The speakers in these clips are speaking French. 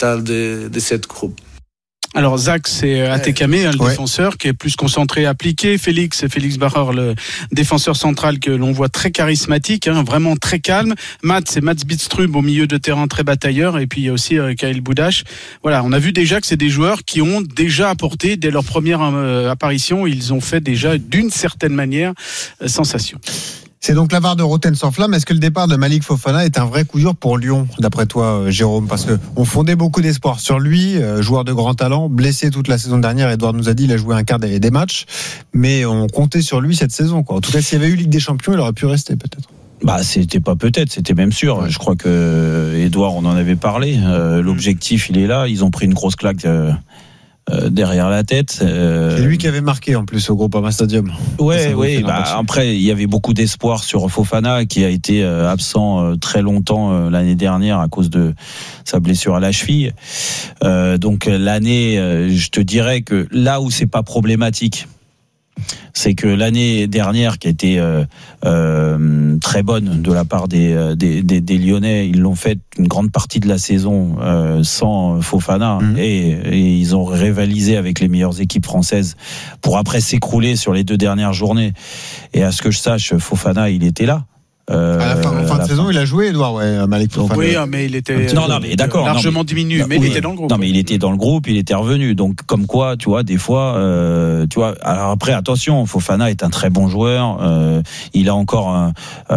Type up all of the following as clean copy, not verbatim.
mental de cette groupe. Alors Zach, c'est Atekame, le défenseur qui est plus concentré, appliqué. Félix Barer, le défenseur central que l'on voit très charismatique, vraiment très calme. C'est Mats Bidstrup au milieu de terrain, très batailleur. Et puis il y a aussi Kyle Boudache. Voilà, on a vu déjà que c'est des joueurs qui ont déjà apporté, dès leur première apparition, ils ont fait déjà d'une certaine manière sensation. C'est donc l'avare de Roten sans flamme. Est-ce que le départ de Malik Fofana est un vrai coup dur pour Lyon, d'après toi, Jérôme? Parce qu'on fondait beaucoup d'espoir sur lui, joueur de grand talent, blessé toute la saison dernière. Edouard nous a dit qu'il a joué un quart des matchs, mais on comptait sur lui cette saison, quoi. En tout cas, s'il y avait eu Ligue des Champions, il aurait pu rester peut-être. C'était pas peut-être, c'était même sûr. Ouais. Je crois que Edouard, on en avait parlé. L'objectif, il est là. Ils ont pris une grosse claque derrière la tête. C'est lui qui avait marqué en plus au Groupama Stadium. Après, il y avait beaucoup d'espoir sur Fofana qui a été absent très longtemps l'année dernière à cause de sa blessure à la cheville. Donc l'année, je te dirais que là où c'est pas problématique, c'est que l'année dernière, qui a été très bonne de la part des Lyonnais, ils l'ont fait une grande partie de la saison sans Fofana, et ils ont rivalisé avec les meilleures équipes françaises pour après s'écrouler sur les 2 dernières journées. Et à ce que je sache, Fofana, il était là. À la fin de saison, il a joué, Edouard, Malik Fofana. Oui, mais il était largement diminué, mais il était dans le groupe. Non, mais il était dans le groupe, il était revenu. Donc, comme quoi, tu vois, des fois, alors après, attention, Fofana est un très bon joueur. Il a encore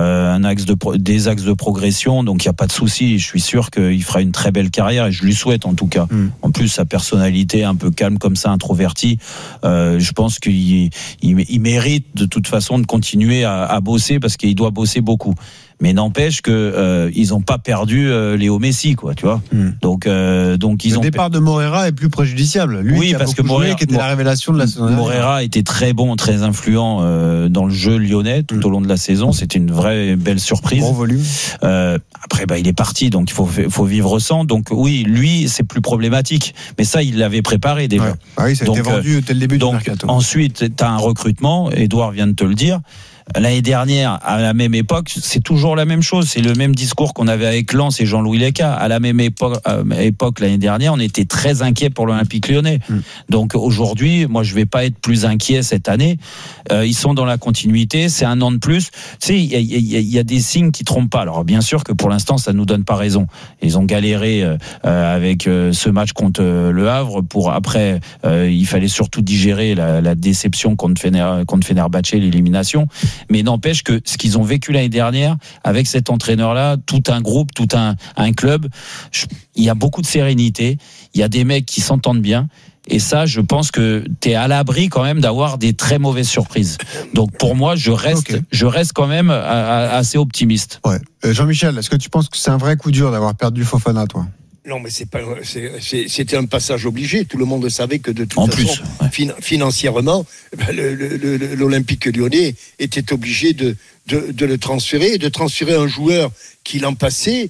des axes de progression, donc il n'y a pas de souci. Je suis sûr qu'il fera une très belle carrière et je lui souhaite en tout cas. En plus, sa personnalité un peu calme comme ça, introvertie, je pense qu'il mérite de toute façon de continuer à bosser parce qu'il doit bosser beaucoup. Mais n'empêche que ils n'ont pas perdu Léo Messi, quoi, tu vois. Donc le départ de Moreira est plus préjudiciable. Lui, oui, parce que Moreira, qui était la révélation de la saison dernière. Moreira était très bon, très influent dans le jeu lyonnais tout au long de la saison. C'était une vraie belle surprise. Gros volume. Après, il est parti, donc il faut vivre sans. Donc oui, lui, c'est plus problématique. Mais ça, il l'avait préparé déjà. Ouais. Ah oui, ça a été vendu dès le début du mercato. Ensuite, tu as un recrutement. Edouard vient de te le dire. L'année dernière, à la même époque, c'est toujours la même chose. C'est le même discours qu'on avait avec Lens et Jean-Louis Leca. À la même époque l'année dernière, on était très inquiets pour l'Olympique Lyonnais. Donc aujourd'hui, moi, je vais pas être plus inquiet cette année. Ils sont dans la continuité. C'est un an de plus. Tu sais, il y a des signes qui trompent pas. Alors bien sûr que pour l'instant, ça nous donne pas raison. Ils ont galéré avec ce match contre le Havre. Après, il fallait surtout digérer la déception contre Fenerbahçe, l'élimination. Mais n'empêche que ce qu'ils ont vécu l'année dernière avec cet entraîneur-là, tout un groupe, tout un club, il y a beaucoup de sérénité, il y a des mecs qui s'entendent bien. Et ça, je pense que t'es à l'abri quand même d'avoir des très mauvaises surprises. Donc pour moi, je reste quand même assez optimiste. Ouais. Jean-Michel, est-ce que tu penses que c'est un vrai coup dur d'avoir perdu Fofana, toi? Non, mais c'était un passage obligé. Tout le monde savait que de toute façon, financièrement, l'Olympique Lyonnais était obligé de le transférer, et de transférer un joueur qui l'an passé,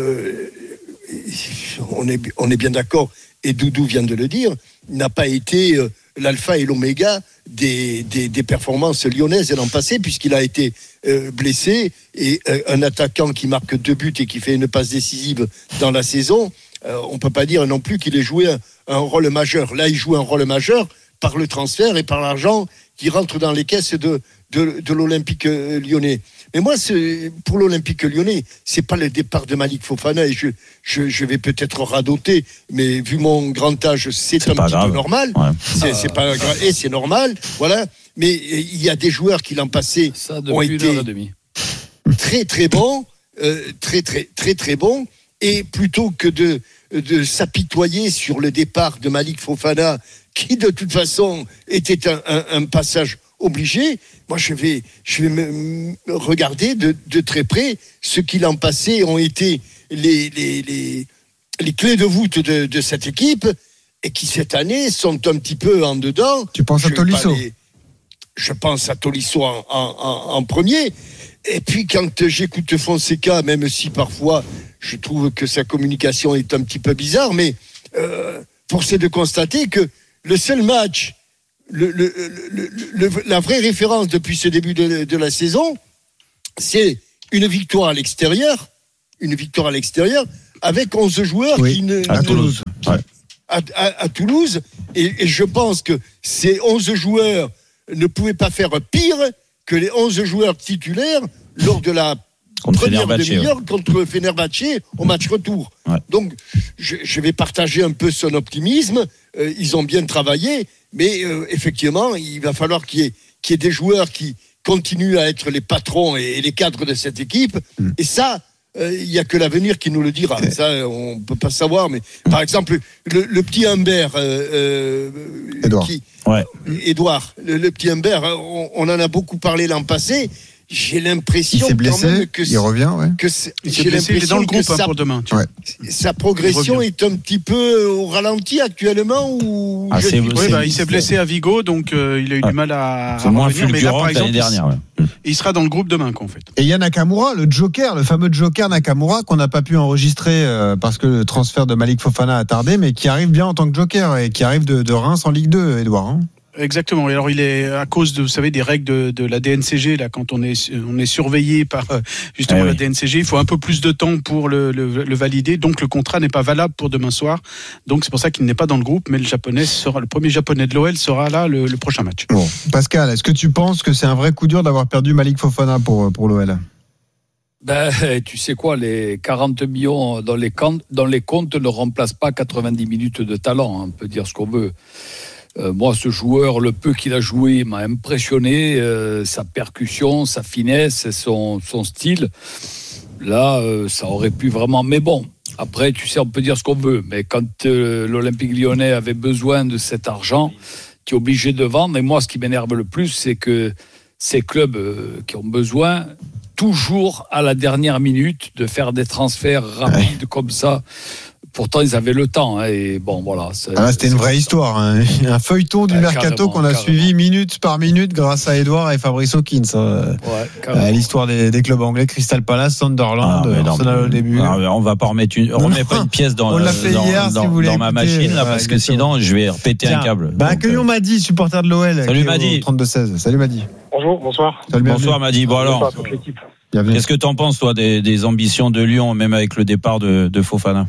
on est bien d'accord, et Doudou vient de le dire, n'a pas été l'alpha et l'oméga des performances lyonnaises l'an passé, puisqu'il a été blessé, et un attaquant qui marque 2 buts et qui fait une passe décisive dans la saison, on peut pas dire non plus qu'il ait joué un rôle majeur. Là, il joue un rôle majeur par le transfert et par l'argent qui rentre dans les caisses de l'Olympique Lyonnais. Mais moi, pour l'Olympique Lyonnais, c'est pas le départ de Malik Fofana, et je vais peut-être radoter, mais vu mon grand âge, c'est un petit peu normal. Ouais. C'est pas grave, et c'est normal, voilà. Mais il y a des joueurs qui l'an passé ont été très très bons, très bons, et plutôt que de s'apitoyer sur le départ de Malik Fofana, qui de toute façon était un passage obligé, moi je vais me regarder de très près ce qui l'an passé ont été les clés de voûte de cette équipe, et qui cette année sont un petit peu en dedans. Tu penses à Tolisso? Je pense à Tolisso en premier. Et puis quand j'écoute Fonseca, même si parfois je trouve que sa communication est un petit peu bizarre, mais force est de constater que le seul match, la vraie référence depuis ce début de la saison, c'est une victoire à l'extérieur avec 11 joueurs à Toulouse. À Toulouse, et je pense que ces 11 joueurs ne pouvaient pas faire pire que les 11 joueurs titulaires lors de la première demi-heure contre Fenerbahçe au match retour. Ouais. Donc, je vais partager un peu son optimisme. Ils ont bien travaillé, mais effectivement, il va falloir qu'il y ait des joueurs qui continuent à être les patrons et les cadres de cette équipe. Et ça, il n'y a que l'avenir qui nous le dira. Ça, on ne peut pas savoir. Mais par exemple, le petit Humbert, Édouard, le petit Humbert, on en a beaucoup parlé l'an passé. J'ai l'impression il s'est blessé, quand même que il revient, il est dans le groupe pour demain. Sa progression est un petit peu au ralenti actuellement ou il s'est blessé à Vigo, donc il a eu du mal à revenir. Mais là, par exemple, l'année dernière, il sera dans le groupe demain, en fait. Et il y a Nakamura, le fameux Joker Nakamura qu'on n'a pas pu enregistrer parce que le transfert de Malik Fofana a tardé, mais qui arrive bien en tant que Joker et qui arrive de Reims en Ligue 2, Édouard. Hein. Exactement. Et alors il est à cause de, vous savez, des règles de la DNCG là, quand on est surveillé par justement la DNCG, il faut un peu plus de temps pour le valider. Donc le contrat n'est pas valable pour demain soir. Donc c'est pour ça qu'il n'est pas dans le groupe, mais le premier japonais de l'OL sera là le prochain match. Bon, Pascal, est-ce que tu penses que c'est un vrai coup dur d'avoir perdu Malik Fofana pour l'OL? Tu sais quoi, les 40 millions dans les comptes ne remplacent pas 90 minutes de talent. On peut dire ce qu'on veut. Moi, ce joueur, le peu qu'il a joué, m'a impressionné. Sa percussion, sa finesse, son style. Là, ça aurait pu vraiment... Mais bon, après, tu sais, on peut dire ce qu'on veut. Mais quand l'Olympique Lyonnais avait besoin de cet argent, tu es obligé de vendre. Et moi, ce qui m'énerve le plus, c'est que ces clubs qui ont besoin... toujours à la dernière minute de faire des transferts rapides comme ça. Pourtant, ils avaient le temps. Et bon, voilà. C'était une vraie histoire. Un feuilleton du mercato qu'on a suivi minute par minute grâce à Édouard et Fabrice Hawkins. L'histoire des clubs anglais, Crystal Palace, Sunderland, Arsenal au début. On va pas remettre pas une pièce dans ma machine là, parce que sinon, je vais répéter un câble. Accueillons Madi, supporter de l'OL. Salut Madi. 32-16. Salut Madi. Bonjour, bonsoir. Bonsoir Madi. Bon alors, qu'est-ce que tu en penses toi des ambitions de Lyon, même avec le départ de Fofana?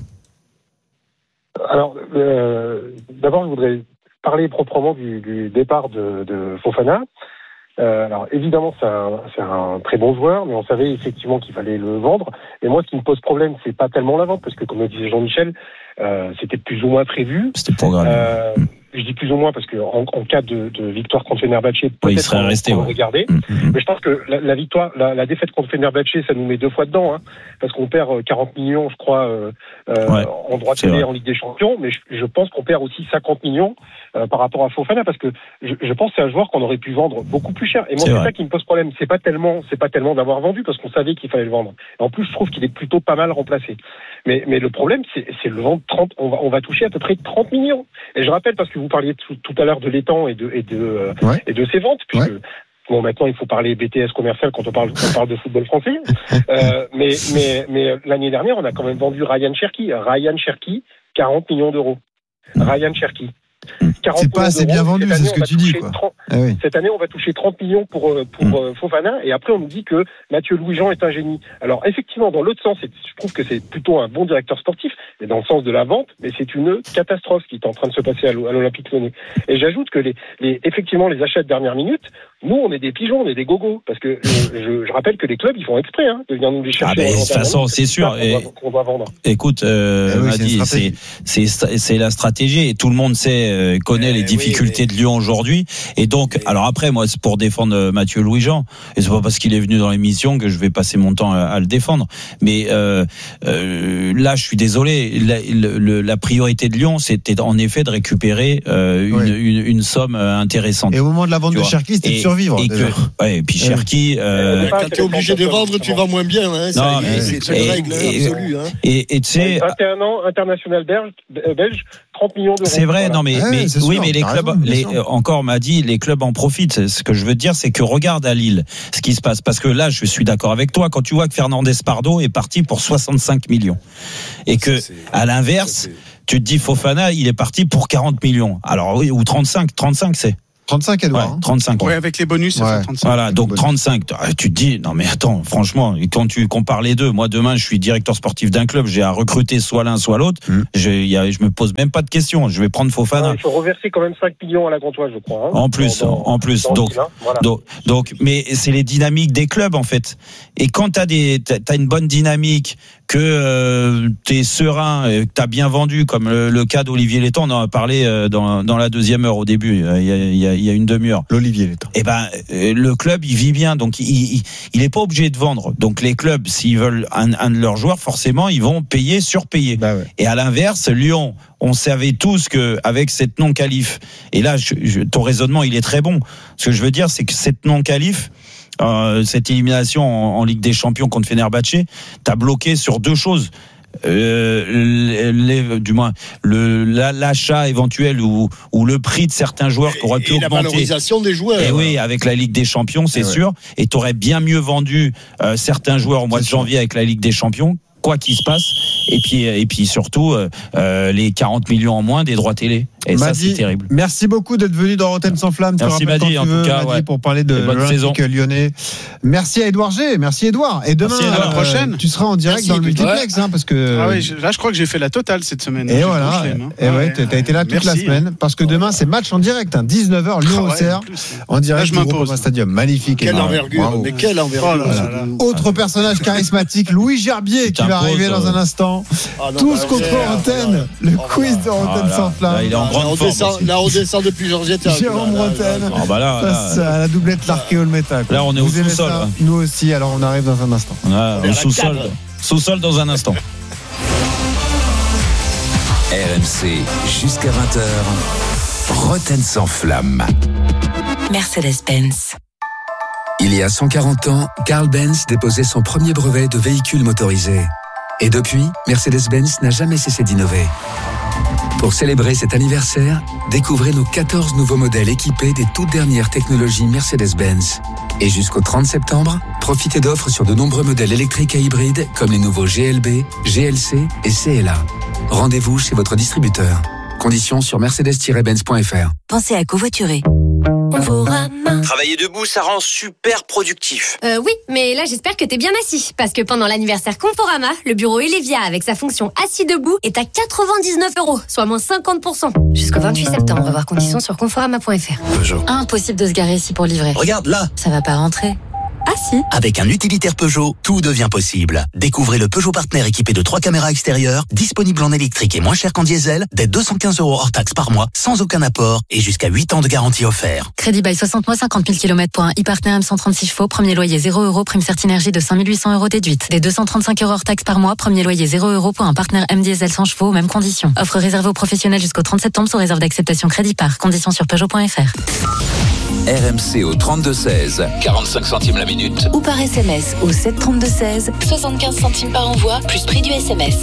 Alors, d'abord, je voudrais parler proprement du départ de Fofana. Alors, évidemment, c'est un très bon joueur, mais on savait effectivement qu'il fallait le vendre. Et moi, ce qui me pose problème, c'est pas tellement la vente, parce que comme le disait Jean-Michel, c'était plus ou moins prévu. C'était programmé. Je dis plus ou moins parce que en cas de victoire contre Fenerbahçe, peut-être il serait resté. Regarder. Mais je pense que la défaite contre Fenerbahçe, ça nous met deux fois dedans, parce qu'on perd 40 millions, je crois, en droit de télé en Ligue des Champions. Mais je pense qu'on perd aussi 50 millions par rapport à Fofana, parce que je pense que c'est un joueur qu'on aurait pu vendre beaucoup plus cher. Et moi, c'est ça qui me pose problème. C'est pas tellement d'avoir vendu, parce qu'on savait qu'il fallait le vendre. Et en plus, je trouve qu'il est plutôt pas mal remplacé. Mais le problème, c'est le vendre 30. On va toucher à peu près 30 millions. Et je rappelle, parce que vous parliez tout à l'heure de l'étang et de ses ventes, puisque bon, maintenant il faut parler BTS commercial quand on parle de football français. Mais l'année dernière, on a quand même vendu Ryan Cherki, 40 millions d'euros. Ryan Cherki. C'est pas assez bien vendu, c'est ce que tu dis, quoi. Cette année, on va toucher 30 millions pour Fofana, et après on nous dit que Mathieu Louis-Jean est un génie. Alors effectivement, dans l'autre sens, je trouve que c'est plutôt un bon directeur sportif, mais dans le sens de la vente, mais c'est une catastrophe qui est en train de se passer à l'Olympique Lyonnais. Et j'ajoute que effectivement, les achats de dernière minute, nous, on est des pigeons, on est des gogos, parce que je rappelle que les clubs, ils font exprès de venir nous les chercher. De toute façon, c'est sûr. On doit vendre. Écoute, Madi, c'est la stratégie, et tout le monde connaît les difficultés de Lyon aujourd'hui. Et donc, alors après, moi, c'est pour défendre Mathieu Louis-Jean, et c'est pas parce qu'il est venu dans l'émission que je vais passer mon temps à le défendre. Mais là, je suis désolé, la priorité de Lyon, c'était en effet de récupérer une somme intéressante. Et au moment de la vente de Cherki, c'était de survivre. Et puis Cherki... quand tu es obligé de vendre, tu vas moins bien. C'est une règle absolue. Et tu sais... 21 ans, international belge, 30 millions d'euros. C'est vrai, non mais oui, mais les clubs, encore m'a dit, les clubs en profitent. Ce que je veux dire, c'est que regarde à Lille ce qui se passe, parce que là, je suis d'accord avec toi. Quand tu vois que Fernandez Pardo est parti pour 65 millions et que à l'inverse, tu te dis Fofana, il est parti pour 40 millions. Alors oui, ou 35 c'est. 35, Edouard. Ouais, 35 ans. Oui, avec les bonus, ça fait 35. Voilà, donc 35. Tu te dis, non mais attends, franchement, quand tu compares les deux, moi demain je suis directeur sportif d'un club, j'ai à recruter soit l'un soit l'autre, je me pose même pas de questions, je vais prendre Fofana. Il faut reverser quand même 5 millions à la Gantoise, je crois. Hein, en plus. Donc, mais c'est les dynamiques des clubs en fait. Et quand t'as une bonne dynamique, que t'es serein, que t'as bien vendu, comme le cas d'Olivier Létang, on en a parlé dans la deuxième heure au début, il y a une demi-heure. L'Olivier Létang. Et ben le club il vit bien, donc il est pas obligé de vendre. Donc les clubs, s'ils veulent un de leurs joueurs, forcément ils vont payer, surpayer. Bah ouais. Et à l'inverse, Lyon, on savait tous que avec cette non-qualif, et là ton raisonnement il est très bon. Ce que je veux dire, c'est que cette non-qualif, cette élimination en Ligue des Champions contre Fenerbahçe, t'as bloqué sur deux choses. Du moins l'achat éventuel ou le prix de certains joueurs qui auraient pu augmenter. La valorisation des joueurs. Et oui, avec la Ligue des Champions, c'est sûr. Et t'aurais bien mieux vendu certains joueurs au mois de janvier avec la Ligue des Champions, quoi qu'il se passe. Et puis surtout les 40 millions en moins des droits télé. Et Madi, ça c'est terrible. Merci beaucoup d'être venu dans Rotten sans flamme. Merci Madi, en tout cas, Madi, pour parler de l'Olympique lyonnais. Merci à Edouard G. Merci Edouard. Et demain, la prochaine, tu seras en direct dans le multiplex, parce que. Ah oui, là je crois que j'ai fait la totale cette semaine. Et voilà. Et ouais, t'as été là toute la semaine, parce que demain c'est match en direct, 19h Lyon-Auxerre, en direct du Groupama Stadium. Magnifique. Quelle envergure. Mais quelle envergure. Autre personnage charismatique, Louis Gerbier, qui va arriver dans un instant. Tous contre Rotten, le quiz de Rotten sans flamme. Il est en grande forme. Là, on descend de plusieurs étages. Jérôme Rotten. Face à la doublette Larqué Olmeta. Là, on est au sous-sol. Nous aussi, alors on arrive dans un instant. Au sous-sol. Sous-sol dans un instant. RMC, jusqu'à 20h. Rotten sans flamme. Mercedes-Benz. Il y a 140 ans, Carl Benz déposait son premier brevet de véhicule motorisé. Et depuis, Mercedes-Benz n'a jamais cessé d'innover. Pour célébrer cet anniversaire, découvrez nos 14 nouveaux modèles équipés des toutes dernières technologies Mercedes-Benz. Et jusqu'au 30 septembre, profitez d'offres sur de nombreux modèles électriques et hybrides comme les nouveaux GLB, GLC et CLA. Rendez-vous chez votre distributeur. Conditions sur mercedes-benz.fr. Pensez à covoiturer. Travailler debout, ça rend super productif. Oui, mais là j'espère que t'es bien assis. Parce que pendant l'anniversaire Conforama, le bureau Elevia avec sa fonction assis debout est à 99€, soit moins 50%. Jusqu'au 28 septembre, voir conditions sur conforama.fr. Peugeot. Impossible de se garer ici pour livrer. Regarde là. Ça va pas rentrer. Ah si. Avec un utilitaire Peugeot, tout devient possible. Découvrez le Peugeot Partner équipé de 3 caméras extérieures, disponible en électrique et moins cher qu'en diesel, dès 215€ hors taxe par mois, sans aucun apport et jusqu'à 8 ans de garantie offert. Crédit by 60 mois, 50 000 km pour un e-Partner M136 chevaux, premier loyer 0€, prime Certinergie de 5 800€ déduite. Dès 235€ hors taxe par mois, premier loyer 0€ pour un Partner M diesel 100 chevaux, mêmes conditions. Offre réservée aux professionnels jusqu'au 30 septembre sous réserve d'acceptation crédit par. Conditions sur Peugeot.fr. RMC au 32-16, 45 centimes la minute. Ou par SMS au 732-16, 75 centimes par envoi, plus prix du SMS.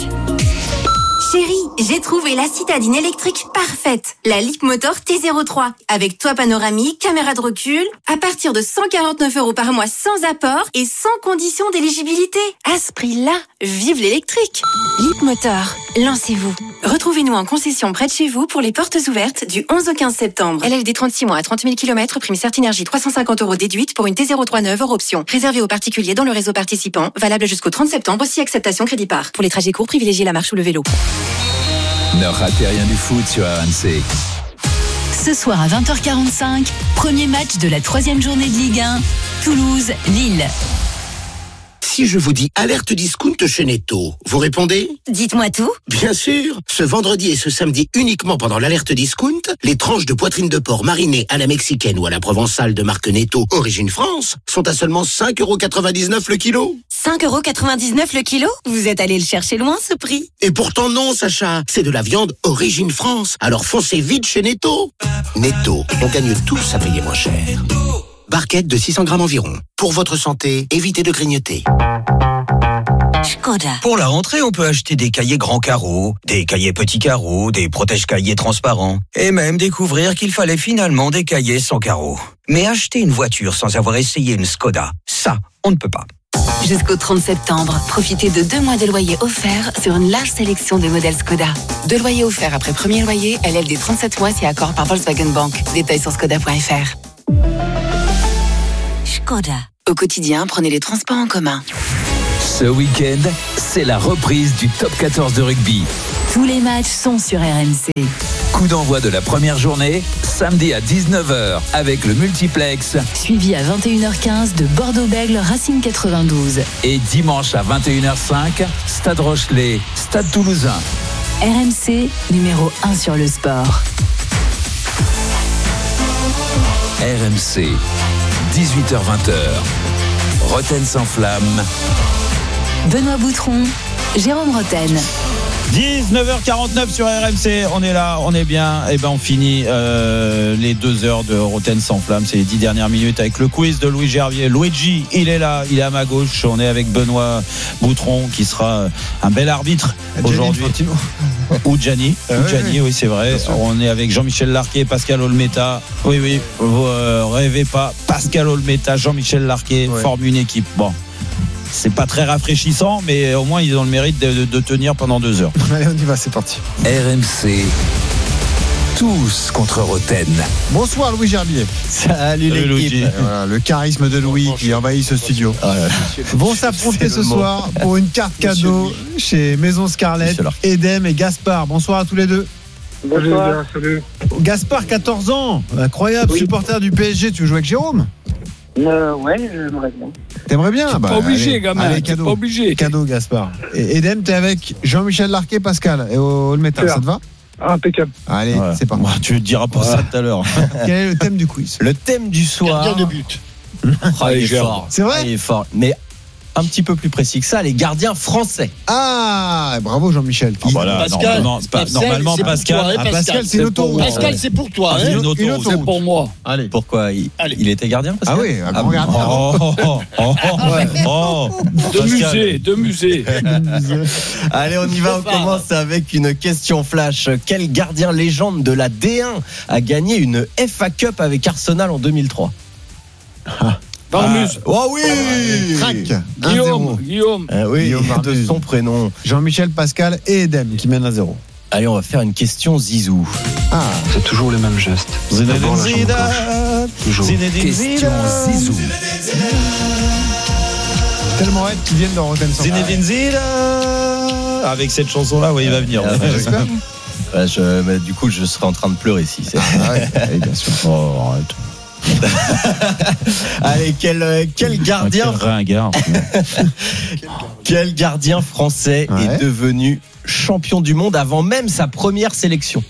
Chérie, j'ai trouvé la citadine électrique parfaite. La Leapmotor T03. Avec toit panoramique, caméra de recul. À partir de 149€ par mois sans apport et sans condition d'éligibilité. À ce prix-là, vive l'électrique. Leapmotor, lancez-vous. Retrouvez-nous en concession près de chez vous pour les portes ouvertes du 11 au 15 septembre. LLD 36 mois à 30 000 km, prime Certinergie 350€ déduite pour une T03 neuve hors option. Réservé aux particuliers dans le réseau participant. Valable jusqu'au 30 septembre, si acceptation crédit par. Pour les trajets courts, privilégiez la marche ou le vélo. Ne ratez rien du foot sur RMC. Ce soir à 20h45, premier match de la 3e journée de Ligue 1, Toulouse-Lille. Si je vous dis alerte discount chez Netto, vous répondez ? Dites-moi tout. Bien sûr. Ce vendredi et ce samedi uniquement pendant l'alerte discount, les tranches de poitrine de porc marinées à la mexicaine ou à la provençale de marque Netto Origine France sont à seulement 5,99€ le kilo. 5,99€ le kilo ? Vous êtes allé le chercher loin ce prix ? Et pourtant non, Sacha. C'est de la viande Origine France. Alors foncez vite chez Netto. Netto, on gagne tous à payer moins cher. Barquette de 600 grammes environ. Pour votre santé, évitez de grignoter. Skoda. Pour la rentrée, on peut acheter des cahiers grands carreaux, des cahiers petits carreaux, des protège-cahiers transparents. Et même découvrir qu'il fallait finalement des cahiers sans carreaux. Mais acheter une voiture sans avoir essayé une Skoda, ça, on ne peut pas. Jusqu'au 30 septembre, profitez de 2 mois de loyer offert sur une large sélection de modèles Skoda. 2 loyers offerts après premier loyer, LLD 37 mois si accord par Volkswagen Bank. Détails sur skoda.fr. Skoda. Au quotidien, prenez les transports en commun. Ce week-end, c'est la reprise du top 14 de rugby. Tous les matchs sont sur RMC. Coup d'envoi de la première journée, samedi à 19h avec le multiplex. Suivi à 21h15 de Bordeaux-Bègles Racing 92. Et dimanche à 21h05, Stade Rochelet, Stade Toulousain. RMC, numéro 1 sur le sport. RMC, 18h-20h. Roten sans flamme. Benoît Boutron, Jérôme Roten. 19h49 sur RMC, on est là, on est bien. Et ben on finit les 2 heures de Roten sans flamme. C'est les 10 dernières minutes avec le quiz de Louis Gervier. Luigi, il est là, il est à ma gauche. On est avec Benoît Boutron qui sera un bel arbitre aujourd'hui. Ou Gianni, oui c'est vrai. On est avec Jean-Michel Larquet et Pascal Olmeta. Oui, vous rêvez pas. Pascal Olmeta, Jean-Michel Larquet forment une équipe. Bon. C'est pas très rafraîchissant, mais au moins ils ont le mérite de tenir pendant 2 heures. Allez, on y va, c'est parti. RMC, tous contre Roten. Bonsoir Louis Gerbier. Salut l'équipe. Voilà, le charisme de Louis qui envahit ce studio. Vont s'affronter ce soir pour une carte cadeau chez Maison Scarlett, Edem et Gaspard. Bonsoir à tous les deux. Bonsoir. Salut. Gaspard, 14 ans, incroyable, supporter du PSG. Tu veux jouer avec Jérôme? Ouais, j'aimerais bien. T'aimerais bien? Pas obligé, gamin. Allez, cadeau. Pas obligé. Cadeau, Gaspard. Et Edem, t'es avec Jean-Michel Larquet, Pascal et Olmeta. Ça te va? Impeccable. Allez, c'est parti. Tu te diras pour ça tout à l'heure. Quel est le thème du quiz? Le thème du soir. Gardien de but. Il est fort. C'est vrai? Il est fort. Mais un petit peu plus précis que ça, les gardiens français. Ah, bravo Jean-Michel. Voilà, Pascal, normalement Pascal. Pascal, c'est une autoroute. Pascal, c'est pour toi. C'est une autoroute. autoroute. C'est pour moi. Allez. Pourquoi il était gardien, Pascal? Ah oui, un grand gardien. De musée. Allez, on y va. On commence avec une question flash. Quel gardien légende de la D1 a gagné une FA Cup avec Arsenal en 2003? Barmus. Oh oui, Crac. Guillaume. Oui, Guillaume de Barmus. son prénom. Jean-Michel, Pascal et Edem qui mènent à 0. Allez, on va faire une question Zizou. Ah, c'est toujours les mêmes gestes. Zinedine Question Zizou. tellement hâte qu'ils viennent dans Roten sans flamme. Zinedine Zidane. Avec cette chanson-là, il va venir. J'espère. Mais du coup, je serai en train de pleurer si c'est. Oui, bien sûr. Oh, arrête. Allez, quel gardien quel gardien français est devenu champion du monde avant même sa première sélection?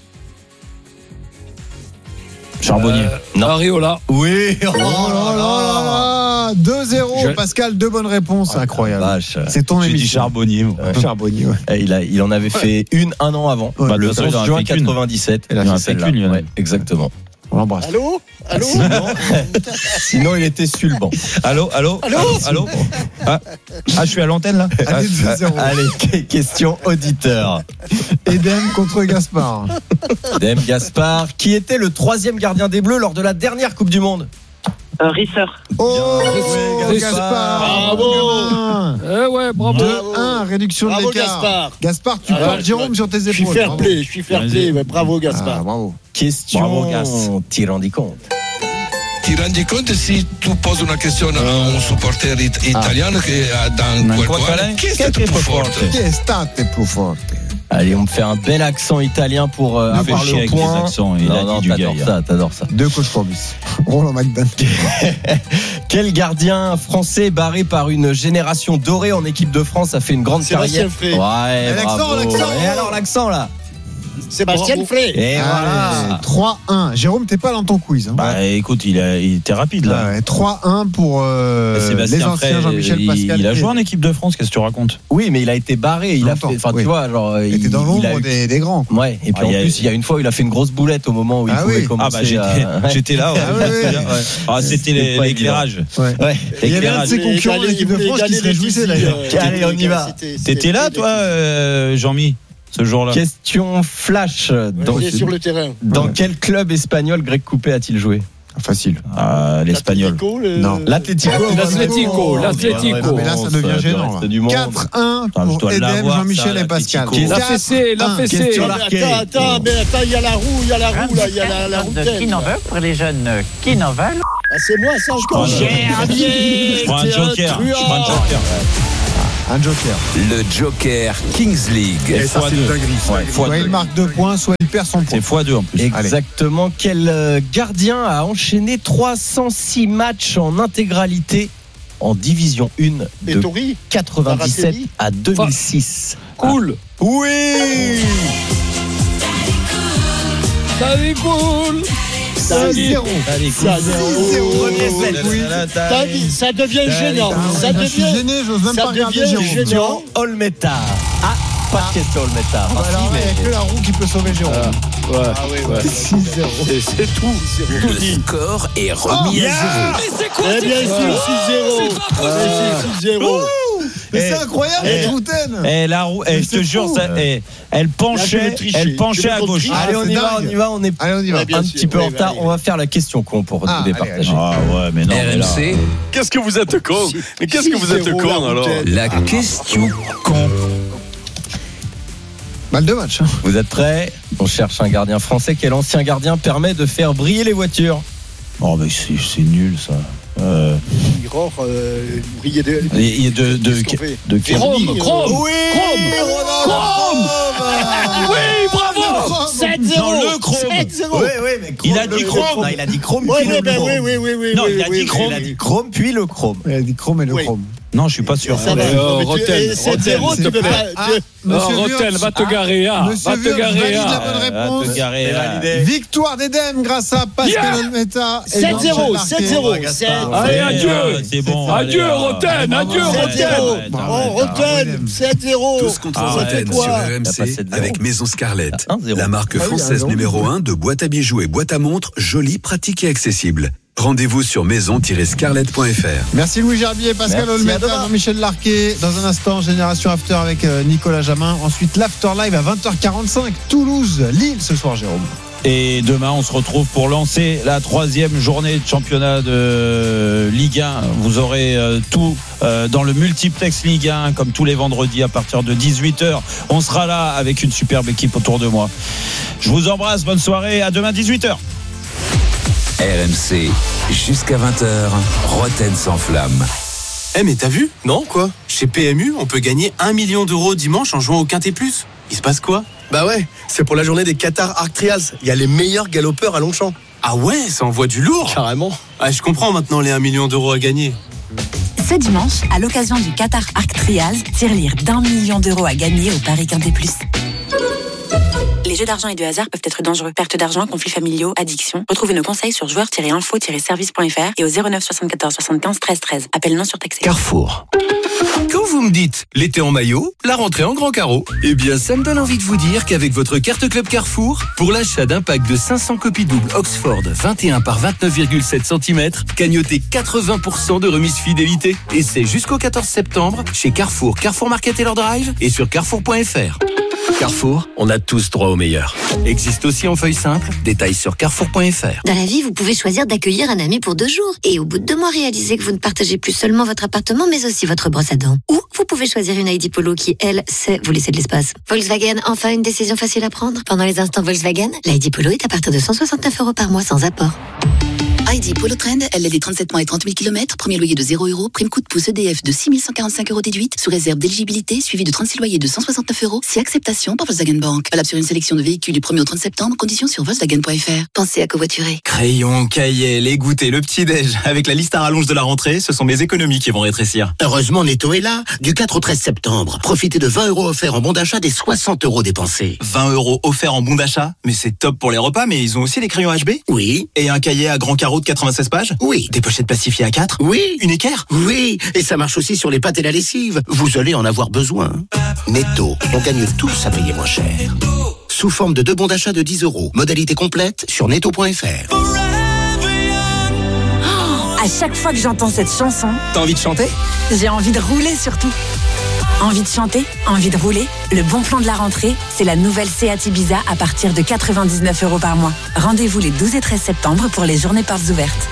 Charbonnier. Non. Areola. Oui. Oh là là. 2-0. Pascal, 2 bonnes réponses. Incroyable. Vache. C'est ton J'ai dit émission. Charbonnier. Charbonnier, ouais. Il en avait fait un an avant. Ouais. Le De toute façon, 11 il en a juin fait qu'une. 97. Il en a fait qu'une. Ouais, exactement. On l'embrasse. Allô Sinon, il était sur le banc. Allô. Ah, je suis à l'antenne là. Allez, 2-0. Allez, question auditeur. Edem contre Gaspard. Edem Gaspard, qui était le 3e gardien des Bleus lors de la dernière Coupe du Monde? Risser. Oh, joué, Gaspard. Ouais, bravo. 2-1, réduction Bravo, de l'écart. Gaspard. Gaspard, tu portes Jérôme sur tes épaules. Je suis fair play. Mais bravo, Gaspard. Ah, bravo. Question. Bravo, Gas. T'y rendi compte? Ti rendi conto si tu poses una questione a un supporter italiano che dans qualche chi è stato più forte? Qui est state più forte? Allez, on me fait un bel accent italien pour avoir le avec point. les accents, il a dit du gars. T'adores ça. 2 coachs pour bis. Roland McDan. Quel gardien français barré par une génération dorée en équipe de France a fait une grande carrière? Ouais, l'accent. Et alors l'accent là? Sébastien Frey. Et voilà. 3-1. Jérôme, t'es pas dans ton quiz. Hein. Bah écoute, il était rapide là. Ouais, 3-1 pour les Sébastien anciens Frey, Jean-Michel Pascal. il a joué en équipe de France, qu'est-ce que tu racontes? Oui, mais il a été barré. Il a fait, enfin, tu vois, genre. Il était dans l'ombre des grands. Ouais. Et puis en plus, il y a une fois, il a fait une grosse boulette au moment où il pouvait commencer. J'étais là. C'était l'éclairage. Il y avait un de ses concurrents de l'équipe de France qui se réjouissait d'ailleurs. Allez, on y va. T'étais là, toi, Jean-Mi, ce jour-là? Question flash. Sur le terrain. Dans quel club espagnol Greg Coupé a-t-il joué? Facile. L'Espagnol. Non. L'Atlético. Mais là, ça devient gênant. 4-1 pour Edem, Jean-Michel et Pascal. La fessée. Attends, il y a la roue, là, il y a la roue. Qui n'en veut pour les jeunes qui n'en veulent. Ah, c'est moi, ça, encore. Je prends un joker. Un joker. Le Joker Kings League. Et ça, c'est une dinguerie. Soit il marque 2 points, soit il perd son point. C'est x2 en plus. Exactement. Quel gardien a enchaîné 306 matchs en intégralité en Division 1 de 97 à 2006? Cool. Oui. Salut, cool. 6-0. Ça devient gênant. Je suis gêné, j'ose même pas regarder Jérôme. Olmeta. Pas de question, Olmeta. Alors, il n'y a que la roue qui peut sauver Jérôme. 6-0. C'est tout. Le score est remis à 0. Mais c'est quoi? Eh bien sûr, 6-0. Mais c'est incroyable, Routen. La roue, je te jure, elle penchait à gauche. Allez, on y va. On est un petit peu en retard. On va faire la question con pour nous départager. Ah ouais, mais non. RMC. Qu'est-ce que vous êtes con? Mais qu'est-ce que vous êtes con alors? La question con. Mal de match. Vous êtes prêts? On cherche un gardien français. Quel ancien gardien permet de faire briller les voitures? Oh, mais c'est nul ça. Briller de Chrome. Oui, bravo. 7-0. Non, le Chrome. 7-0. Oui, mais il a dit Chrome. Non, il a dit Chrome. Oui. Non, il a dit Chrome. Il a dit Chrome, puis le Chrome. Il a dit Chrome et le Chrome. Non, je suis pas sûr. Rotten, 7-0, tu peux pas. Rotten, va te garer. Monsieur Wurtz valide la bonne réponse. Victoire d'Edem grâce à Pascal Olmeta. 7-0. Allez, adieu. C'est bon. Adieu, Rotten. Adieu, Rotten. Rotten, 7-0. Tous contre Rotten sur RMC avec Maison Scarlett. La marque française numéro 1 de boîtes à bijoux et boîtes à montres, jolie, pratique et accessible. Rendez-vous sur maison-scarlett.fr. Merci Louis Gerbier, Pascal Olmeta, Jean-Michel Larquet. Dans un instant, Génération After avec Nicolas Jamin. Ensuite, l'After Live à 20h45. Toulouse, Lille ce soir, Jérôme. Et demain, on se retrouve pour lancer la 3e journée de championnat de Ligue 1. Vous aurez tout dans le multiplex Ligue 1, comme tous les vendredis à partir de 18h. On sera là avec une superbe équipe autour de moi. Je vous embrasse, bonne soirée, à demain 18h. RMC, jusqu'à 20h, Rotten sans flamme. Mais t'as vu? Non, quoi? Chez PMU, on peut gagner 1 million d'euros dimanche en jouant au Quintet Plus. Il se passe quoi? Bah ouais, c'est pour la journée des Qatar Arc Trials. Il y a les meilleurs galopeurs à Longchamp. Ah ouais, ça envoie du lourd. Carrément. Ah, je comprends maintenant les 1 million d'euros à gagner. Ce dimanche, à l'occasion du Qatar Arc Trials, tirelire d'1 million d'euros à gagner au Paris Quintet Plus. Les jeux d'argent et de hasard peuvent être dangereux. Perte d'argent, conflits familiaux, addiction. Retrouvez nos conseils sur joueurs-info-service.fr et au 09 74 75 13 13. Appel non surtaxé. Carrefour. Quand vous me dites l'été en maillot, la rentrée en grand carreau, eh bien ça me donne envie de vous dire qu'avec votre carte Club Carrefour, pour l'achat d'un pack de 500 copies doubles Oxford 21 par 29,7 cm, cagnotez 80% de remise fidélité. Et c'est jusqu'au 14 septembre chez Carrefour, Carrefour Market et leur Drive et sur carrefour.fr. Carrefour, on a tous droit au meilleur. Existe aussi en feuille simple, détails sur carrefour.fr. Dans la vie, vous pouvez choisir d'accueillir un ami pour 2 jours. Et au bout de 2 mois, réaliser que vous ne partagez plus seulement votre appartement, mais aussi votre brosse à dents. Ou vous pouvez choisir une ID Polo qui, elle, sait vous laisser de l'espace. Volkswagen, enfin une décision facile à prendre. Pendant les instants Volkswagen, l'ID Polo est à partir de 169 € par mois sans apport. ID Polo Trend, LLD 37 mois et 30 000 km, premier loyer de 0 €, prime coup de pouce EDF de 6 145 € déduite, sous réserve d'éligibilité, suivi de 36 loyers de 169 €, si acceptation par Volkswagen Bank. Valable sur une sélection de véhicules du 1er au 30 septembre, conditions sur Volkswagen.fr. Pensez à covoiturer. Crayon, cahier, les goûters, le petit-déj. Avec la liste à rallonge de la rentrée, ce sont mes économies qui vont rétrécir. Heureusement, Netto est là. Du 4 au 13 septembre. Profitez de 20 € offerts en bon d'achat des 60 € dépensés. 20 € offerts en bon d'achat? Mais c'est top pour les repas, mais ils ont aussi les crayons HB? Oui. Et un cahier à grand carreau de 96 pages? Oui. Des pochettes plastifiées à 4? Oui. Une équerre? Oui. Et ça marche aussi sur les pâtes et la lessive. Vous allez en avoir besoin. Netto, on gagne tous à payer moins cher. Sous forme de 2 bons d'achat de 10 €. Modalité complète sur netto.fr. À chaque fois que j'entends cette chanson, t'as envie de chanter? J'ai envie de rouler surtout. Envie de chanter? Envie de rouler? Le bon plan de la rentrée, c'est la nouvelle Seat Ibiza à partir de 99 € par mois. Rendez-vous les 12 et 13 septembre pour les journées portes ouvertes.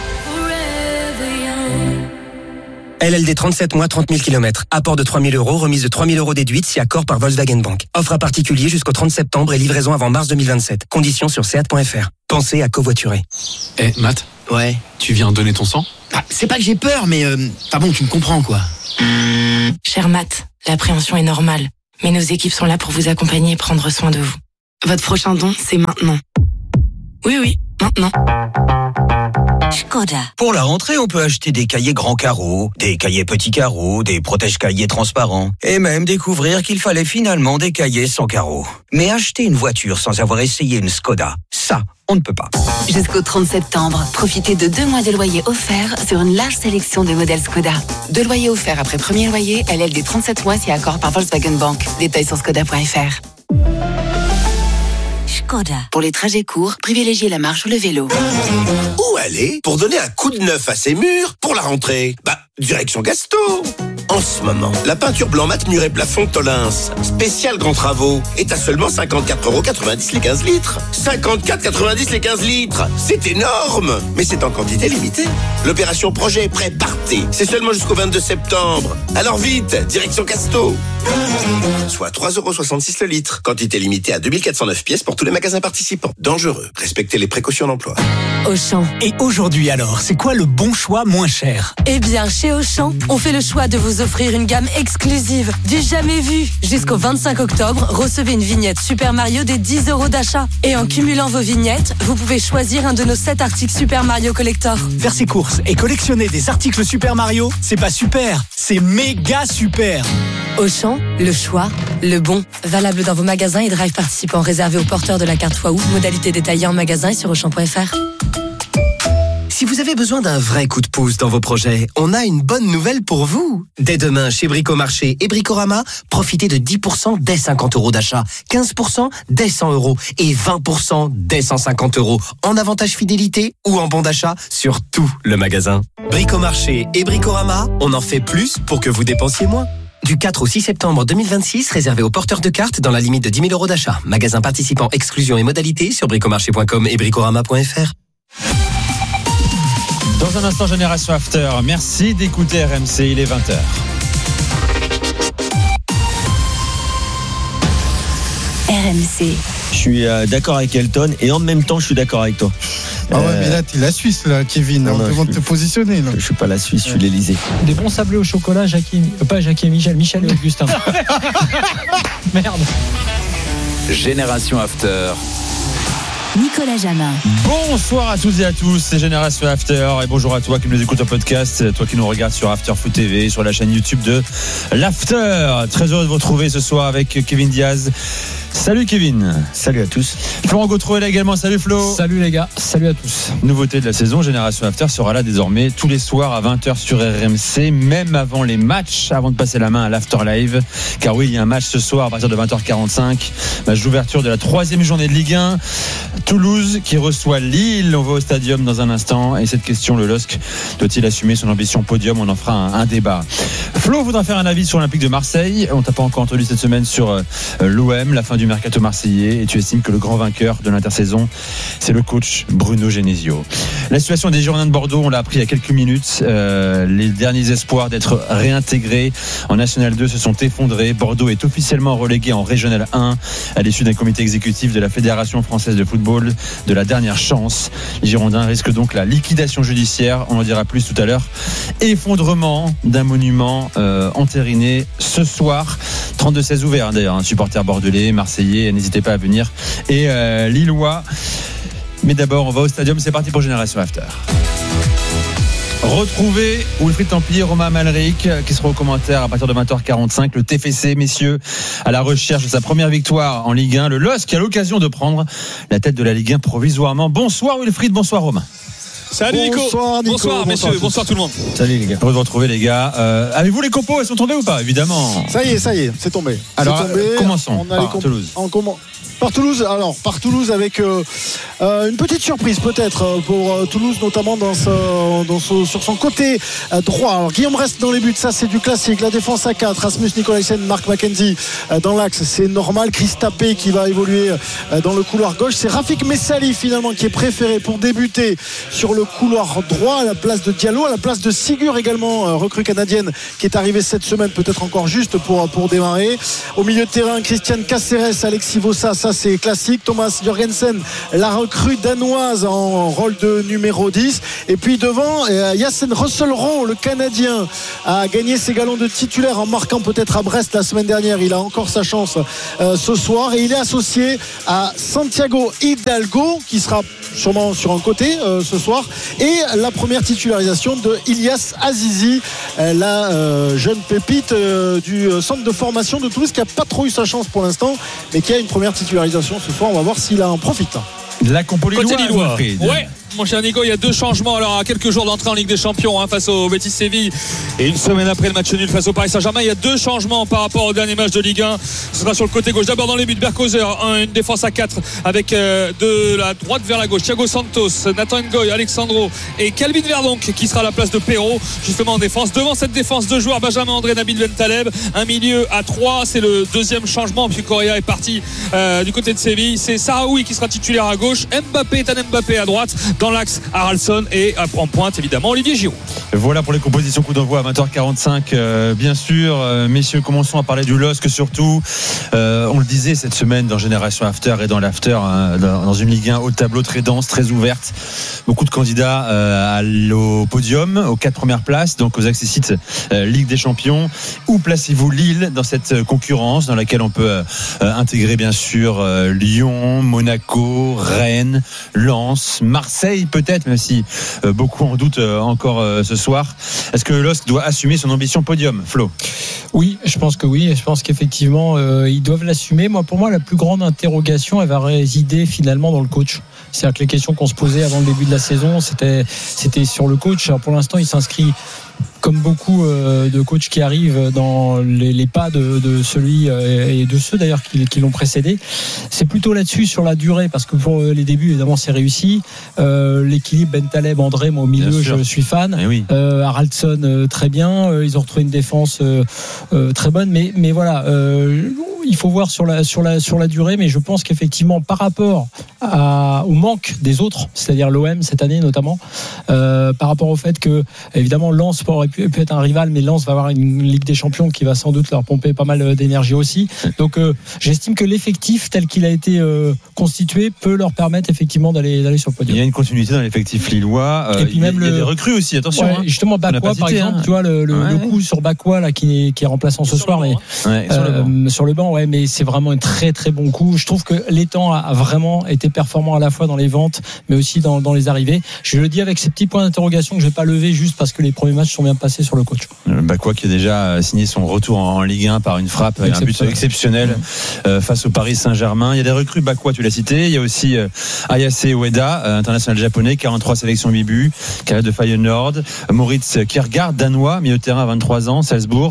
LLD 37 mois, 30 000 km. Apport de 3 000 €, remise de 3 000 € déduite si accord par Volkswagen Bank. Offre à particulier jusqu'au 30 septembre et livraison avant mars 2027. Conditions sur seat.fr. Pensez à covoiturer. Matt? Ouais. Tu viens donner ton sang? C'est pas que j'ai peur, mais bon, tu me comprends quoi. Cher Matt, l'appréhension est normale, mais nos équipes sont là pour vous accompagner et prendre soin de vous. Votre prochain don, c'est maintenant. Oui, maintenant. Škoda. Pour la rentrée, on peut acheter des cahiers grands carreaux, des cahiers petits carreaux, des protège-cahiers transparents, et même découvrir qu'il fallait finalement des cahiers sans carreaux. Mais acheter une voiture sans avoir essayé une Škoda, ça, on ne peut pas. Jusqu'au 30 septembre, profitez de 2 mois de loyer offerts sur une large sélection de modèles Škoda. 2 loyers offerts après premier loyer, LLD 37 mois si accord par Volkswagen Bank. Détails sur skoda.fr. Škoda. Pour les trajets courts, privilégiez la marche ou le vélo. Où aller pour donner un coup de neuf à ses murs pour la rentrée? Direction Gasto. En ce moment, la peinture blanc mat mur et plafond Tolins, spécial grands travaux, est à seulement 54,90 € les 15 litres. 54,90 € les 15 litres, c'est énorme. Mais c'est en quantité limitée. L'opération projet est prêt, partez. C'est seulement jusqu'au 22 septembre. Alors vite, direction Gasto. Soit 3,66 € le litre. Quantité limitée à 2409 pièces pour tous les magasins participants. Dangereux. Respectez les précautions d'emploi. Auchan. Et aujourd'hui alors, c'est quoi le bon choix moins cher? Eh bien, chez Auchan, on fait le choix de vous offrir une gamme exclusive, du jamais vu. Jusqu'au 25 octobre, recevez une vignette Super Mario des 10 € d'achat. Et en cumulant vos vignettes, vous pouvez choisir un de nos 7 articles Super Mario Collector. Faire ses courses et collectionner des articles Super Mario, c'est pas super, c'est méga super. Auchan, le choix, le bon. Valable dans vos magasins et drive participants réservés aux porteurs de la carte fois août. Modalité détaillée en magasin et sur Auchan.fr. Si vous avez besoin d'un vrai coup de pouce dans vos projets, on a une bonne nouvelle pour vous. Dès demain, chez Bricomarché et Bricorama, profitez de 10% dès 50 € d'achat, 15% dès 100 € et 20% dès 150 € en avantage fidélité ou en bon d'achat sur tout le magasin. Bricomarché et Bricorama, on en fait plus pour que vous dépensiez moins. Du 4 au 6 septembre 2026, réservé aux porteurs de cartes dans la limite de 10 000 € d'achat. Magasin participant, exclusion et modalités sur bricomarché.com et bricorama.fr. Dans un instant, Génération After. Merci d'écouter RMC, il est 20h. RMC. Je suis d'accord avec Elton et en même temps, je suis d'accord avec toi. Ah ouais, mais là, t'es la Suisse, là, Kevin. On demande de te positionner. Là. Je suis pas la Suisse, je suis l'Elysée. Des bons sablés au chocolat, pas Jackie et Michel et Augustin. Merde. Génération After. Nicolas Jamin. Bonsoir à toutes et à tous, c'est Génération After et bonjour à toi qui nous écoute en podcast, toi qui nous regarde sur After Foot TV, sur la chaîne YouTube de l'After. Très heureux de vous retrouver ce soir avec Kevin Diaz. Salut Kevin. Salut à tous. Florent Gautreau est là également. Salut Flo. Salut les gars. Salut à tous. Nouveauté de la saison, Génération After sera là désormais tous les soirs à 20h sur RMC, même avant les matchs, avant de passer la main à l'After Live. Car oui, il y a un match ce soir à partir de 20h45. Match d'ouverture de la 3e journée de Ligue 1. Toulouse qui reçoit Lille. On va au stadium dans un instant. Et cette question, le LOSC doit-il assumer son ambition podium? On en fera un débat. Flo voudra faire un avis sur l'Olympique de Marseille. On t'a pas encore entendu cette semaine sur l'OM, la fin du mercato marseillais, et tu estimes que le grand vainqueur de l'intersaison, c'est le coach Bruno Genesio. La situation des Girondins de Bordeaux, on l'a appris il y a quelques minutes. Les derniers espoirs d'être réintégrés en National 2 se sont effondrés. Bordeaux est officiellement relégué en Régional 1 à l'issue d'un comité exécutif de la Fédération française de football de la dernière chance. Les Girondins risquent donc la liquidation judiciaire. On en dira plus tout à l'heure. Effondrement d'un monument entériné ce soir. 32-16 ouvert d'ailleurs, supporters bordelais, marseillais, n'hésitez pas à venir, et lillois. Mais d'abord on va au stadium, c'est parti pour Génération After. Retrouvez Wilfried Templier, Romain Amalric qui sera au commentaire à partir de 20h45. Le TFC, messieurs, à la recherche de sa première victoire en Ligue 1. Le LOSC qui a l'occasion de prendre la tête de la Ligue 1 provisoirement. Bonsoir Wilfried, bonsoir Romain. Salut Nico. Bonsoir Nico. Bonsoir messieurs, bonsoir tout le monde. Salut les gars. Heureux de vous retrouver les gars. Avez-vous les compos? Elles sont tombées ou pas? Évidemment. Ça y est, c'est tombé. Alors, c'est tombé. commençons par Toulouse. Par Toulouse avec une petite surprise peut-être pour Toulouse, notamment sur son côté droit. Alors Guillaume reste dans les buts, ça c'est du classique. La défense à 4, Rasmus Nicolaisen, Marc McKenzie dans l'axe, c'est normal. Chris Tapé qui va évoluer dans le couloir gauche. C'est Rafik Messali finalement qui est préféré pour débuter sur le couloir droit à la place de Diallo, à la place de Sigur également, recrue canadienne qui est arrivée cette semaine, peut-être encore juste pour démarrer. Au milieu de terrain, Christian Cáceres, Alexis Vossa, ça c'est classique. Thomas Jørgensen, la recrue danoise en rôle de numéro 10. Et puis devant, Yassen Russell-Rowe, le Canadien, a gagné ses galons de titulaire en marquant peut-être à Brest la semaine dernière. Il a encore sa chance ce soir. Et il est associé à Santiago Hidalgo, qui sera sûrement sur un côté ce soir. Et la première titularisation de Ilyas Azizi, la jeune pépite du centre de formation de Toulouse, qui n'a pas trop eu sa chance pour l'instant, mais qui a une première titularisation ce soir. On va voir s'il en profite. La compo Lillois. Ouais. Mon cher Nico, il y a 2 changements alors à quelques jours d'entrée en Ligue des Champions face au Betis Séville et une semaine après le match nul face au Paris Saint-Germain. Il y a 2 changements par rapport au dernier match de Ligue 1. Ce sera sur le côté gauche. D'abord dans les buts, Berkoser, une défense à 4 avec de la droite vers la gauche Thiago Santos, Nathan Ngoy, Alexandro et Calvin Verdonk qui sera à la place de Perrault justement en défense. Devant cette défense, 2 joueurs, Benjamin André, Nabil Bentaleb, un milieu à 3. C'est le deuxième changement puisque Correa est parti du côté de Séville. C'est Sahraoui qui sera titulaire à gauche, Ethan Mbappé à droite, dans l'axe Haraldsson et en pointe évidemment Olivier Giroud. Voilà pour les compositions. Coup d'envoi à 20h45 bien sûr. Messieurs, commençons à parler du LOSC surtout. On le disait cette semaine dans Génération After et dans l'After, dans une Ligue 1 haut de tableau très dense, très ouverte. Beaucoup de candidats au podium, aux 4 premières places, donc aux accessites Ligue des Champions. Où placez-vous Lille dans cette concurrence dans laquelle on peut intégrer bien sûr Lyon, Monaco, Rennes, Lens, Marseille peut-être, même si beaucoup en doutent encore ce soir. Est-ce que le LOSC doit assumer son ambition podium, Flo? Oui, je pense que oui. Et je pense qu'effectivement, ils doivent l'assumer. Pour moi, la plus grande interrogation, elle va résider finalement dans le coach. C'est-à-dire que les questions qu'on se posait avant le début de la saison, c'était sur le coach. Alors pour l'instant, il s'inscrit comme beaucoup de coachs qui arrivent dans les pas de celui et de ceux d'ailleurs qui l'ont précédé. C'est plutôt là-dessus sur la durée, parce que pour les débuts évidemment c'est réussi. L'équilibre Bentaleb, André, moi au milieu je suis fan. Oui. Haraldsson très bien. Ils ont retrouvé une défense très bonne, mais voilà. Il faut voir sur la durée, mais je pense qu'effectivement par rapport au manque des autres, c'est-à-dire l'OM cette année notamment, par rapport au fait que évidemment Lens aurait pu être un rival, mais Lens va avoir une Ligue des Champions qui va sans doute leur pomper pas mal d'énergie aussi. Donc j'estime que l'effectif tel qu'il a été constitué peut leur permettre effectivement d'aller sur le podium. Il y a une continuité dans l'effectif lillois. Et puis même il y a des recrues aussi, attention. Ouais, justement Bakwa par exemple, tu vois le coup sur Bakwa là qui est remplaçant ce soir, mais sur le banc. Ouais, mais c'est vraiment un très très bon coup. Je trouve que l'étang a vraiment été performant à la fois dans les ventes, mais aussi dans les arrivées. Je le dis avec ces petits points d'interrogation que je vais pas lever juste parce que les premiers matchs sont bien passés sur le coach. Bakwa qui a déjà signé son retour en Ligue 1 par une frappe, un but exceptionnel face au Paris Saint-Germain. Il y a des recrues, Bakwa tu l'as cité. Il y a aussi Ayase Ueda, international japonais, 43 sélections, 8 buts, carrière de Feyenoord. Moritz Kjærgaard, danois, milieu de terrain à 23 ans, Salzbourg.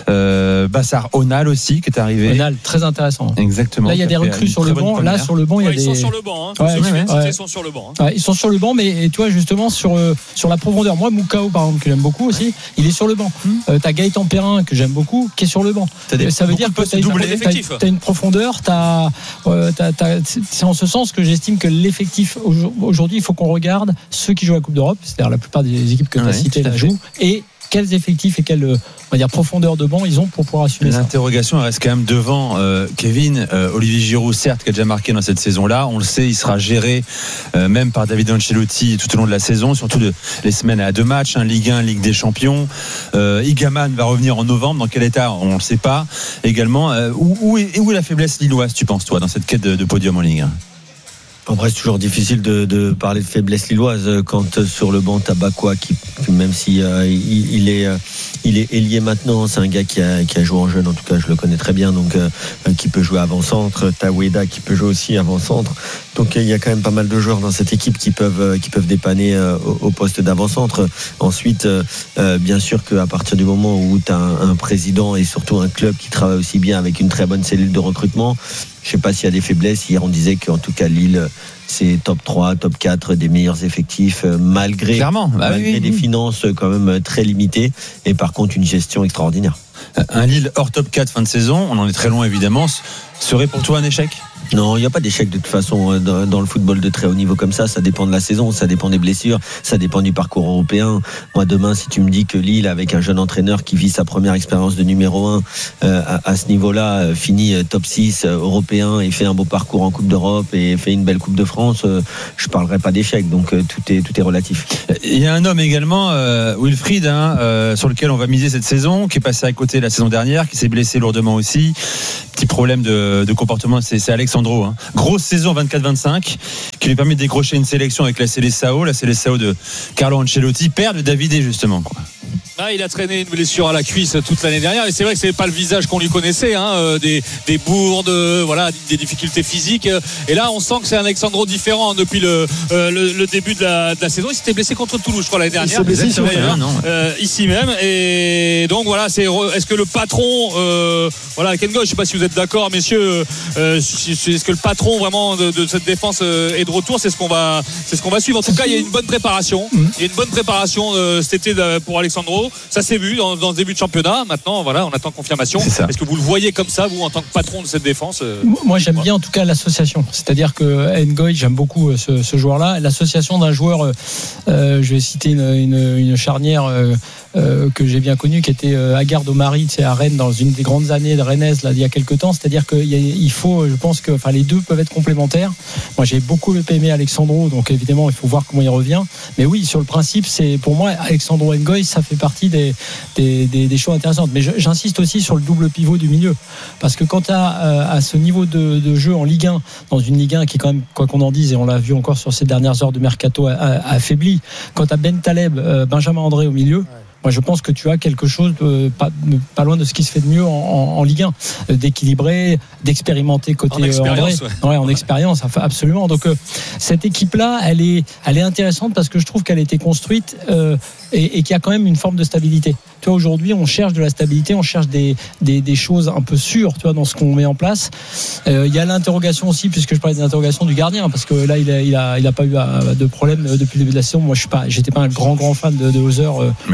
Bassar Onal aussi qui est arrivé. Onal, très intéressant. Exactement. Là il y a des recrues sur le banc. Là sur le banc il y a des. Ils sont sur le banc. Ils sont sur le banc. Ils sont sur le banc, mais tu vois justement sur la profondeur. Moi Moukao par exemple que j'aime beaucoup aussi, il est sur le banc. T'as Gaëtan Perrin que j'aime beaucoup qui est sur le banc. Ça veut dire que t'as une profondeur. C'est en ce sens que j'estime que l'effectif aujourd'hui, il faut qu'on regarde ceux qui jouent à la Coupe d'Europe, c'est-à-dire la plupart des équipes que tu as citées la jouent, et quels effectifs et quelle profondeur de banc ils ont pour pouvoir assumer ça. L'interrogation reste quand même devant Kevin. Olivier Giroud, certes, qui a déjà marqué dans cette saison-là. On le sait, il sera géré même par David Ancelotti tout au long de la saison, surtout les semaines à 2 matchs, Ligue 1, Ligue des Champions. Igaman va revenir en novembre. Dans quel état, on ne le sait pas. Également, où est la faiblesse lilloise, tu penses, toi, dans cette quête de podium en Ligue 1? Après, c'est toujours difficile de parler de faiblesse lilloise quand sur le banc t'as Bakwa qui même si il est ailier maintenant, c'est un gars qui a joué en jeune, en tout cas je le connais très bien, donc qui peut jouer avant-centre. T'as Ueda qui peut jouer aussi avant-centre. Donc il y a quand même pas mal de joueurs dans cette équipe qui peuvent dépanner au poste d'avant-centre. Ensuite, bien sûr qu'à partir du moment où tu as un président et surtout un club qui travaille aussi bien avec une très bonne cellule de recrutement, je ne sais pas s'il y a des faiblesses. Hier, on disait qu'en tout cas Lille, c'est top 3, top 4 des meilleurs effectifs, malgré des finances quand même très limitées, et par contre une gestion extraordinaire. Un Lille hors top 4 fin de saison, on en est très loin évidemment, serait pour toi un échec ? Non, il n'y a pas d'échec de toute façon dans le football de très haut niveau comme ça. Ça dépend de la saison, ça dépend des blessures, ça dépend du parcours européen. Moi, demain, si tu me dis que Lille, avec un jeune entraîneur qui vit sa première expérience de numéro 1 à ce niveau-là, finit top 6 européen et fait un beau parcours en Coupe d'Europe et fait une belle Coupe de France, je ne parlerai pas d'échec. Donc tout est relatif. Il y a un homme également, Wilfried, sur lequel on va miser cette saison, qui est passé à côté la saison dernière, qui s'est blessé lourdement aussi. Petit problème de comportement, c'est Alexandro. Grosse saison 24-25 qui lui permet de décrocher une sélection avec la Seleção de Carlo Ancelotti, père de Davide justement, quoi. Il a traîné une blessure à la cuisse toute l'année dernière et c'est vrai que c'est pas le visage qu'on lui connaissait, des bourdes, des difficultés physiques, et là on sent que c'est un Alexandro différent depuis le début de la saison. Il s'était blessé contre Toulouse, je crois, l'année dernière. Il s'est blessé ici même, et donc voilà, est-ce que le patron Ken Goff, je sais pas si vous êtes d'accord, messieurs, est-ce que le patron vraiment de cette défense est de retour? C'est ce qu'on va suivre. En tout cas, il y a une bonne préparation. Il y a une bonne préparation cet été pour Alexandro. Ça s'est vu dans ce début de championnat. Maintenant, on attend confirmation. Est-ce que vous le voyez comme ça, vous, en tant que patron de cette défense? Moi, j'aime bien en tout cas l'association. C'est-à-dire que Ngoy, j'aime beaucoup ce joueur-là. L'association d'un joueur, je vais citer une charnière que j'ai bien connue, qui était Aguerd Omari, à Rennes, dans une des grandes années de Rennes, là, il y a quelques temps. C'est-à-dire qu'il faut, je pense que les deux peuvent être complémentaires. Moi, j'ai beaucoup aimé Alexandro, donc évidemment, il faut voir comment il revient. Mais oui, sur le principe, c'est pour moi, Alexandro Ngoy, ça fait partie des choses intéressantes. Mais j'insiste aussi sur le double pivot du milieu, parce que quand tu as à ce niveau de jeu en Ligue 1, dans une Ligue 1 qui est quand même, quoi qu'on en dise, et on l'a vu encore sur ces dernières heures de mercato, affaibli, quand tu as Ben Taleb, Benjamin André au milieu, moi, je pense que tu as quelque chose pas loin de ce qui se fait de mieux en Ligue 1, d'équilibrer, d'expérimenter côté André. En expérience, absolument. Donc cette équipe-là, elle est intéressante parce que je trouve qu'elle a été construite et qu'il y a quand même une forme de stabilité. Tu vois, aujourd'hui, on cherche de la stabilité, on cherche des choses un peu sûres, tu vois, dans ce qu'on met en place. Il y a l'interrogation aussi, puisque je parlais de l'interrogation du gardien, parce que là, il a pas eu de problème depuis le début de la saison. Moi, j'étais pas un grand fan de Hauser.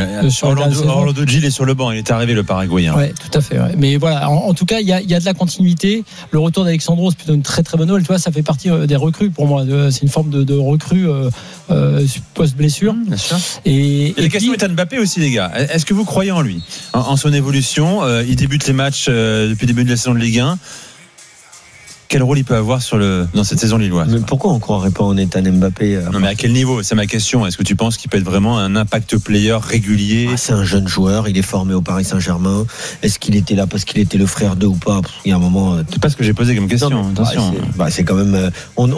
Orlando Gil est sur le banc, il est arrivé, le Paraguayen. Ouais, tout à fait. Ouais. Mais voilà, en tout cas, il y a de la continuité. Le retour d'Alexandro, c'est plutôt une très très bonne nouvelle. Tu vois, ça fait partie des recrues pour moi. C'est une forme de recrue post-blessure. Bien sûr. Et la question est à Mbappé aussi, les gars. Est-ce que vous croyez en lui, en son évolution? Il débute les matchs depuis le début de la saison de Ligue 1. Quel rôle il peut avoir dans cette saison lilloise? Mais pourquoi on ne croirait pas en Ethan Mbappé? Non, mais à quel niveau? C'est ma question. Est-ce que tu penses qu'il peut être vraiment un impact player régulier? C'est un jeune joueur, il est formé au Paris Saint-Germain. Est-ce qu'il était là parce qu'il était le frère d'eux ou pas? Il y a un moment. C'est pas ce que j'ai posé comme question. Non, attention. C'est quand même.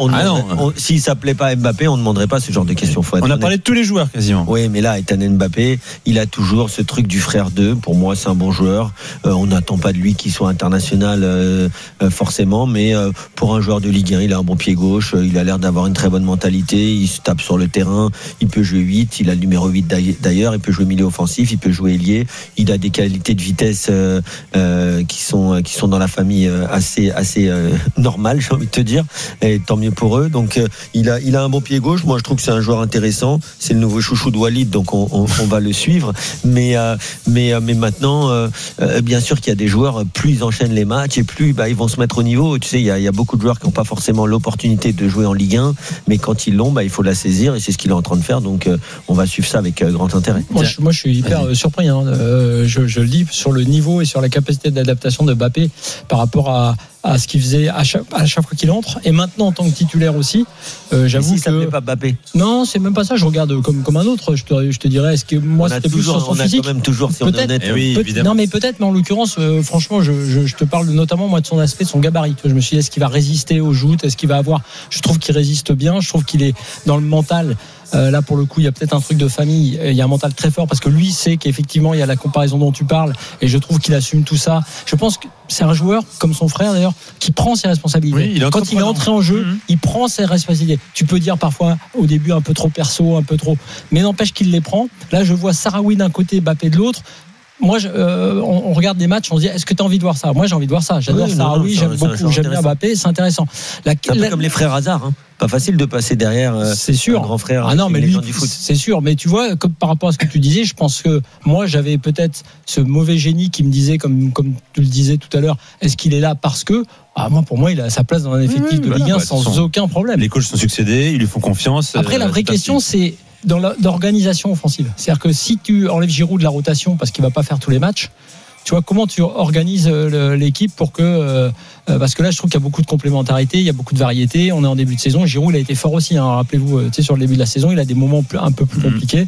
S'il s'appelait pas Mbappé, on ne demanderait pas ce genre de questions. On a parlé de tous les joueurs quasiment. Oui, mais là, Ethan Mbappé, il a toujours ce truc du frère d'eux. Pour moi, c'est un bon joueur. On n'attend pas de lui qu'il soit international forcément, mais pour un joueur de Ligue 1, il a un bon pied gauche, il a l'air d'avoir une très bonne mentalité, il se tape sur le terrain, il peut jouer 8, il a le numéro 8 d'ailleurs, il peut jouer milieu offensif, il peut jouer ailier, il a des qualités de vitesse qui sont dans la famille assez normales, j'ai envie de te dire, et tant mieux pour eux. Donc il a un bon pied gauche. Moi je trouve que c'est un joueur intéressant, c'est le nouveau chouchou de Walid, donc on va le suivre, mais maintenant bien sûr qu'il y a des joueurs, plus ils enchaînent les matchs et plus ils vont se mettre au niveau. Tu sais, il y a beaucoup de joueurs qui n'ont pas forcément l'opportunité de jouer en Ligue 1, mais quand ils l'ont, il faut la saisir, et c'est ce qu'il est en train de faire. Donc on va suivre ça avec grand intérêt. Moi je suis hyper surpris, je le dis, sur le niveau et sur la capacité d'adaptation de Mbappé par rapport à ce qu'il faisait à chaque fois qu'il entre, et maintenant en tant que titulaire aussi. J'avoue ça ne plaît pas Mbappé. Non, c'est même pas ça. Je regarde comme un autre. Je te dirais, est-ce que moi c'était plus sur son physique? On a quand même toujours, si on est honnête. Oui, évidemment. Non, mais peut-être, mais en l'occurrence, franchement, je te parle notamment moi de son aspect, de son gabarit. Je me suis dit, est-ce qu'il va résister aux joutes? Est-ce qu'il va avoir? Je trouve qu'il résiste bien. Je trouve qu'il est dans le mental. Là, pour le coup, il y a peut-être un truc de famille. Il y a un mental très fort parce que lui sait qu'effectivement, il y a la comparaison dont tu parles. Et je trouve qu'il assume tout ça. Je pense que c'est un joueur, comme son frère d'ailleurs, qui prend ses responsabilités. Oui, quand il est entré en jeu, il prend ses responsabilités. Tu peux dire parfois, au début, un peu trop perso, un peu trop. Mais n'empêche qu'il les prend. Là, je vois Sahraoui d'un côté, Mbappé de l'autre. Moi, on regarde des matchs, on se dit, est-ce que tu as envie de voir ça? Moi, j'ai envie de voir ça. J'adore Sahraoui, j'aime beaucoup, j'aime bien Mbappé, c'est intéressant. C'est un peu comme les frères Hazard, hein. Pas facile de passer derrière c'est sûr. Un grand frère. Ah non, mais lui, du foot. c'est sûr. Mais tu vois, comme par rapport à ce que tu disais, je pense que moi, j'avais peut-être ce mauvais génie qui me disait, comme tu le disais tout à l'heure, est-ce qu'il est là parce que pour moi, il a sa place dans un effectif de Ligue 1 sans aucun problème. Les coachs sont succédés, ils lui font confiance. Après, la vraie question, c'est dans l'organisation offensive. C'est-à-dire que si tu enlèves Giroud de la rotation parce qu'il va pas faire tous les matchs, tu vois, comment tu organises l'équipe pour que parce que là je trouve qu'il y a beaucoup de complémentarité, il y a beaucoup de variété, on est en début de saison. Giroud il a été fort aussi, hein. Rappelez-vous, sur le début de la saison il a des moments un peu plus compliqués.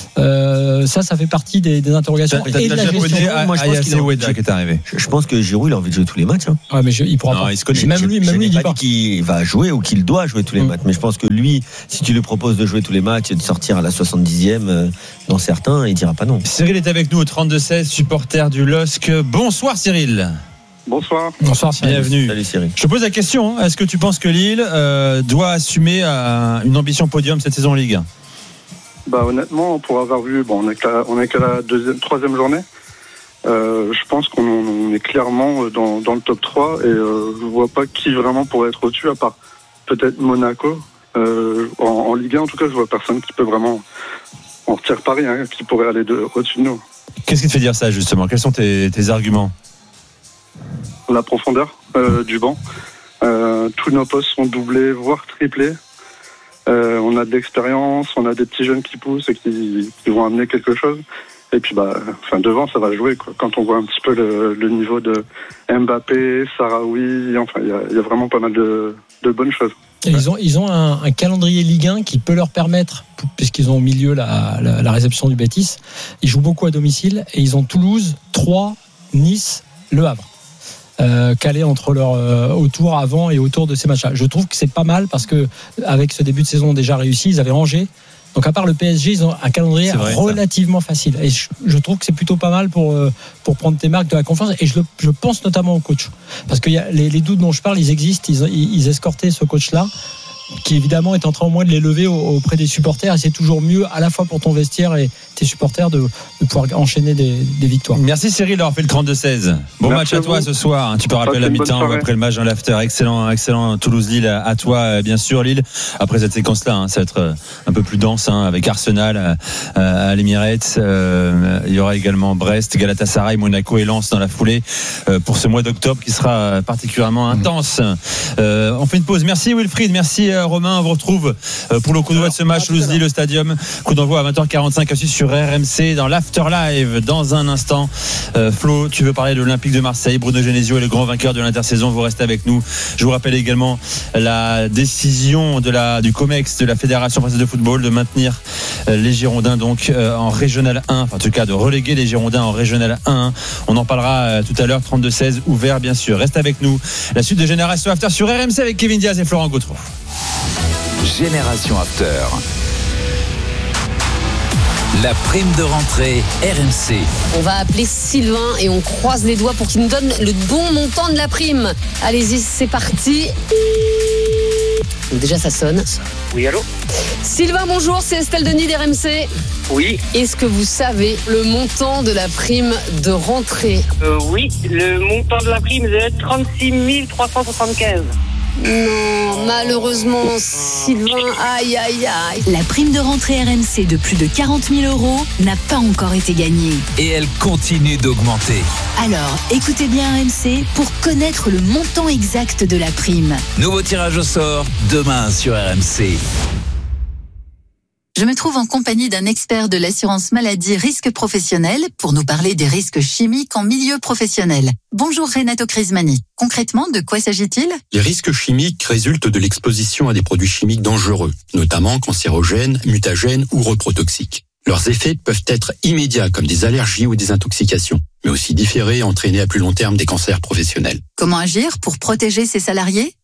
Ça fait partie des interrogations. Et de la gestion. Qui est arrivé. Je pense que Giroud il a envie de jouer tous les matchs, hein. Ouais, mais il pourra pas. Il se connaît. Même lui il dit pas qu'il va jouer ou qu'il doit jouer tous les matchs, mais je pense que lui, si tu lui proposes de jouer tous les matchs et de sortir à la 70e dans certains, il dira pas non. Cyril est avec nous au 32-16, supporter du LOSC. Bonsoir Cyril. Bonsoir. Bonsoir Cyril. Bienvenue. Salut Cyril. Je te pose la question, est-ce que tu penses que Lille doit assumer une ambition podium cette saison en Ligue 1? Honnêtement, pour avoir vu, on n'est qu'à la troisième journée. Je pense qu'on est clairement dans le top 3 et je vois pas qui vraiment pourrait être au-dessus, à part peut-être Monaco. En Ligue 1, en tout cas, je vois personne qui peut vraiment en retirer Paris, hein, qui pourrait aller au-dessus de nous. Qu'est-ce qui te fait dire ça justement? Quels sont tes arguments? La profondeur du banc. Tous nos postes sont doublés, voire triplés. On a de l'expérience, on a des petits jeunes qui poussent et qui vont amener quelque chose. Et puis devant ça va jouer, quoi. Quand on voit un petit peu le niveau de Mbappé, Sahraoui, enfin il y a vraiment pas mal de bonnes choses. Et ils ont un calendrier Ligue 1 qui peut leur permettre, puisqu'ils ont au milieu la réception du Betis, ils jouent beaucoup à domicile et ils ont Toulouse, Troyes, Nice, Le Havre. Calé entre autour, avant et autour de ces matchs-là. Je trouve que c'est pas mal parce que avec ce début de saison déjà réussi, ils avaient Angers. Donc à part le PSG, ils ont un calendrier relativement facile. Et je trouve que c'est plutôt pas mal pour prendre tes marques de la confiance. Et je pense notamment au coach. Parce que les doutes dont je parle, ils existent. Ils escortaient ce coach-là, qui évidemment est en train au moins de les lever auprès des supporters. Et c'est toujours mieux à la fois pour ton vestiaire et tes supporters de pouvoir enchaîner des victoires. Merci Cyril d'avoir fait le 32-16. Bon match à toi ce soir. Tu peux rappeler la mi-temps après le match dans l'after. Excellent Toulouse-Lille à toi, bien sûr Lille. Après cette séquence-là, ça va être un peu plus dense, avec Arsenal à l'Emirates. Il y aura également Brest, Galatasaray, Monaco et Lens dans la foulée pour ce mois d'octobre qui sera particulièrement intense. On fait une pause. Merci Wilfried, merci Romain. On vous retrouve pour le coup d'envoi de ce match Toulouse-Lille au Stadium. Coup d'envoi à 20h45 à suivre sur RMC dans l'After Live dans un instant. Flo, tu veux parler de l'Olympique de Marseille? Bruno Genesio est le grand vainqueur de l'intersaison. Vous restez avec nous. Je vous rappelle également la décision du COMEX, de la Fédération française de football, de maintenir les Girondins donc en Régional 1, enfin en tout cas de reléguer les Girondins en Régional 1. On en parlera tout à l'heure. 32-16 ouvert bien sûr. Reste avec nous. La suite de Génération After sur RMC avec Kevin Diaz et Florent Gautreau. Génération After. La prime de rentrée RMC. On va appeler Sylvain et on croise les doigts pour qu'il nous donne le bon montant de la prime. Allez-y, c'est parti. Donc déjà ça sonne. Oui, allô? Sylvain, bonjour, c'est Estelle Denis d'RMC. Oui. Est-ce que vous savez le montant de la prime de rentrée? Oui, le montant de la prime est de 36 375. Non, malheureusement, Sylvain, aïe. La prime de rentrée RMC de plus de 40 000 € n'a pas encore été gagnée. Et elle continue d'augmenter. Alors, écoutez bien RMC pour connaître le montant exact de la prime. Nouveau tirage au sort, demain sur RMC. Je me trouve en compagnie d'un expert de l'assurance maladie risque professionnel pour nous parler des risques chimiques en milieu professionnel. Bonjour Renato Crismani. Concrètement, de quoi s'agit-il? Les risques chimiques résultent de l'exposition à des produits chimiques dangereux, notamment cancérogènes, mutagènes ou reprotoxiques. Leurs effets peuvent être immédiats comme des allergies ou des intoxications, mais aussi différés et entraîner à plus long terme des cancers professionnels. Comment agir pour protéger ses salariés?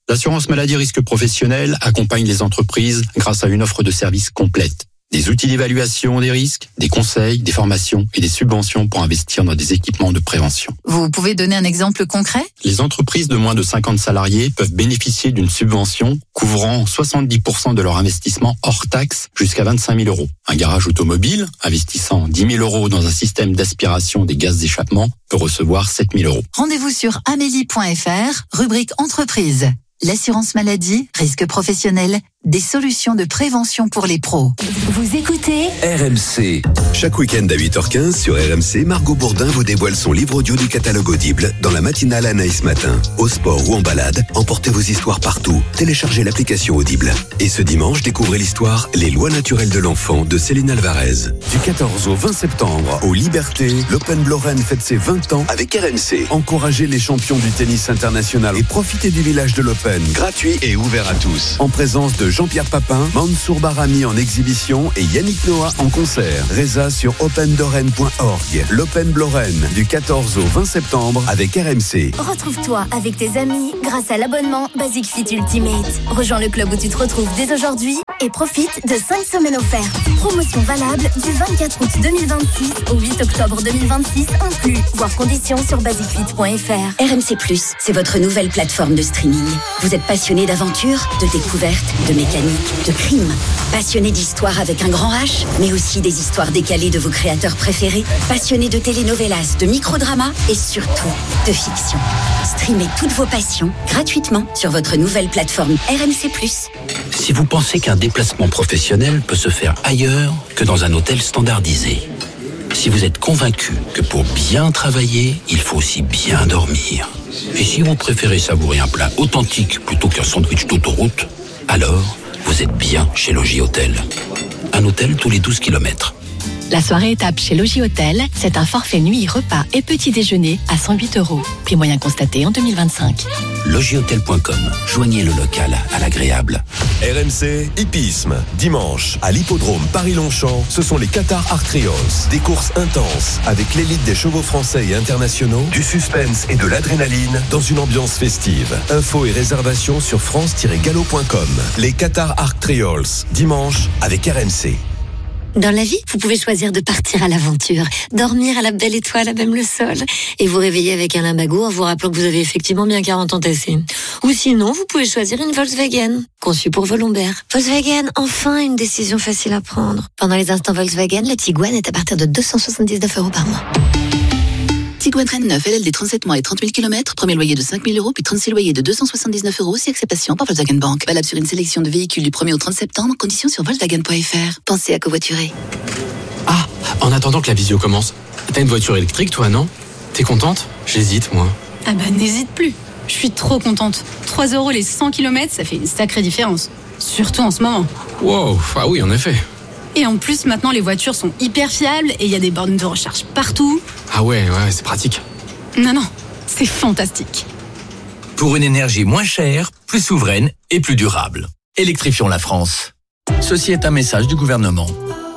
L'assurance maladie risque professionnel accompagne les entreprises grâce à une offre de services complète. Des outils d'évaluation des risques, des conseils, des formations et des subventions pour investir dans des équipements de prévention. Vous pouvez donner un exemple concret ? Les entreprises de moins de 50 salariés peuvent bénéficier d'une subvention couvrant 70% de leur investissement hors taxe jusqu'à 25 000 euros. Un garage automobile investissant 10 000 euros dans un système d'aspiration des gaz d'échappement peut recevoir 7 000 euros. Rendez-vous sur amélie.fr, rubrique entreprise. L'assurance maladie, risque professionnel, des solutions de prévention pour les pros. Vous écoutez RMC. Chaque week-end à 8h15 sur RMC, Margot Bourdin vous dévoile son livre audio du catalogue Audible dans la matinale Anaïs Matin. Au sport ou en balade, emportez vos histoires partout. Téléchargez l'application Audible. Et ce dimanche, découvrez l'histoire Les lois naturelles de l'enfant de Céline Alvarez. Du 14 au 20 septembre, aux Libertés, l'Open Lorraine fête ses 20 ans avec RMC. Encouragez les champions du tennis international et profitez du village de l'Open, gratuit et ouvert à tous. En présence de Jean-Pierre Papin, Mansour Barami en exhibition et Yannick Noah en concert. Résa sur openlorraine.org. L'Open Lorraine du 14 au 20 septembre avec RMC. Retrouve-toi avec tes amis grâce à l'abonnement Basic Fit Ultimate. Rejoins le club où tu te retrouves dès aujourd'hui et profite de 5 semaines offertes. Promotion valable du 24 août 2026 au 8 octobre 2026 inclus. Voir conditions sur basicfit.fr. RMC+, c'est votre nouvelle plateforme de streaming. Vous êtes passionné d'aventure, de découverte, de mécanique, de crime. Passionné d'histoire avec un grand H, mais aussi des histoires décalées de vos créateurs préférés. Passionné de telenovelas, de microdramas et surtout de fiction. Streamez toutes vos passions gratuitement sur votre nouvelle plateforme RMC+. Si vous pensez qu'un déplacement professionnel peut se faire ailleurs que dans un hôtel standardisé, si vous êtes convaincu que pour bien travailler, il faut aussi bien dormir, et si vous préférez savourer un plat authentique plutôt qu'un sandwich d'autoroute, alors vous êtes bien chez Logis Hôtel. Un hôtel tous les 12 km. La soirée étape chez Logis Hôtel, c'est un forfait nuit, repas et petit déjeuner à 108 €. Prix moyen constaté en 2025. Logishôtel.com. Joignez le local à l'agréable. RMC Hippisme. Dimanche, à l'hippodrome Paris-Longchamp, ce sont les Qatar Art Trios. Des courses intenses avec l'élite des chevaux français et internationaux, du suspense et de l'adrénaline dans une ambiance festive. Infos et réservations sur france-galop.com. Les Qatar Art Trios. Dimanche avec RMC. Dans la vie, vous pouvez choisir de partir à l'aventure, dormir à la belle étoile, à même le sol, et vous réveiller avec un lumbago en vous rappelant que vous avez effectivement bien 40 ans tassés. Ou sinon, vous pouvez choisir une Volkswagen, conçue pour vos lombaires. Volkswagen, enfin une décision facile à prendre. Pendant les instants Volkswagen, la Tiguan est à partir de 279 € par mois. Tiguan Reine 9, LLD 37 mois et 30 000 km, premier loyer de 5 000 €, puis 36 loyers de 279 €, si acceptation par Volkswagen Bank. Valable sur une sélection de véhicules du 1er au 30 septembre, conditions sur volkswagen.fr. Pensez à covoiturer. Ah, en attendant que la visio commence, t'as une voiture électrique toi, non? T'es contente? J'hésite, moi. Ah bah n'hésite plus, je suis trop contente. 3 € les 100 km, ça fait une sacrée différence. Surtout en ce moment. Wow, ah oui, en effet. Et en plus, maintenant, les voitures sont hyper fiables et il y a des bornes de recharge partout. Ah ouais, c'est pratique. Non, c'est fantastique. Pour une énergie moins chère, plus souveraine et plus durable. Électrifions la France. Ceci est un message du gouvernement.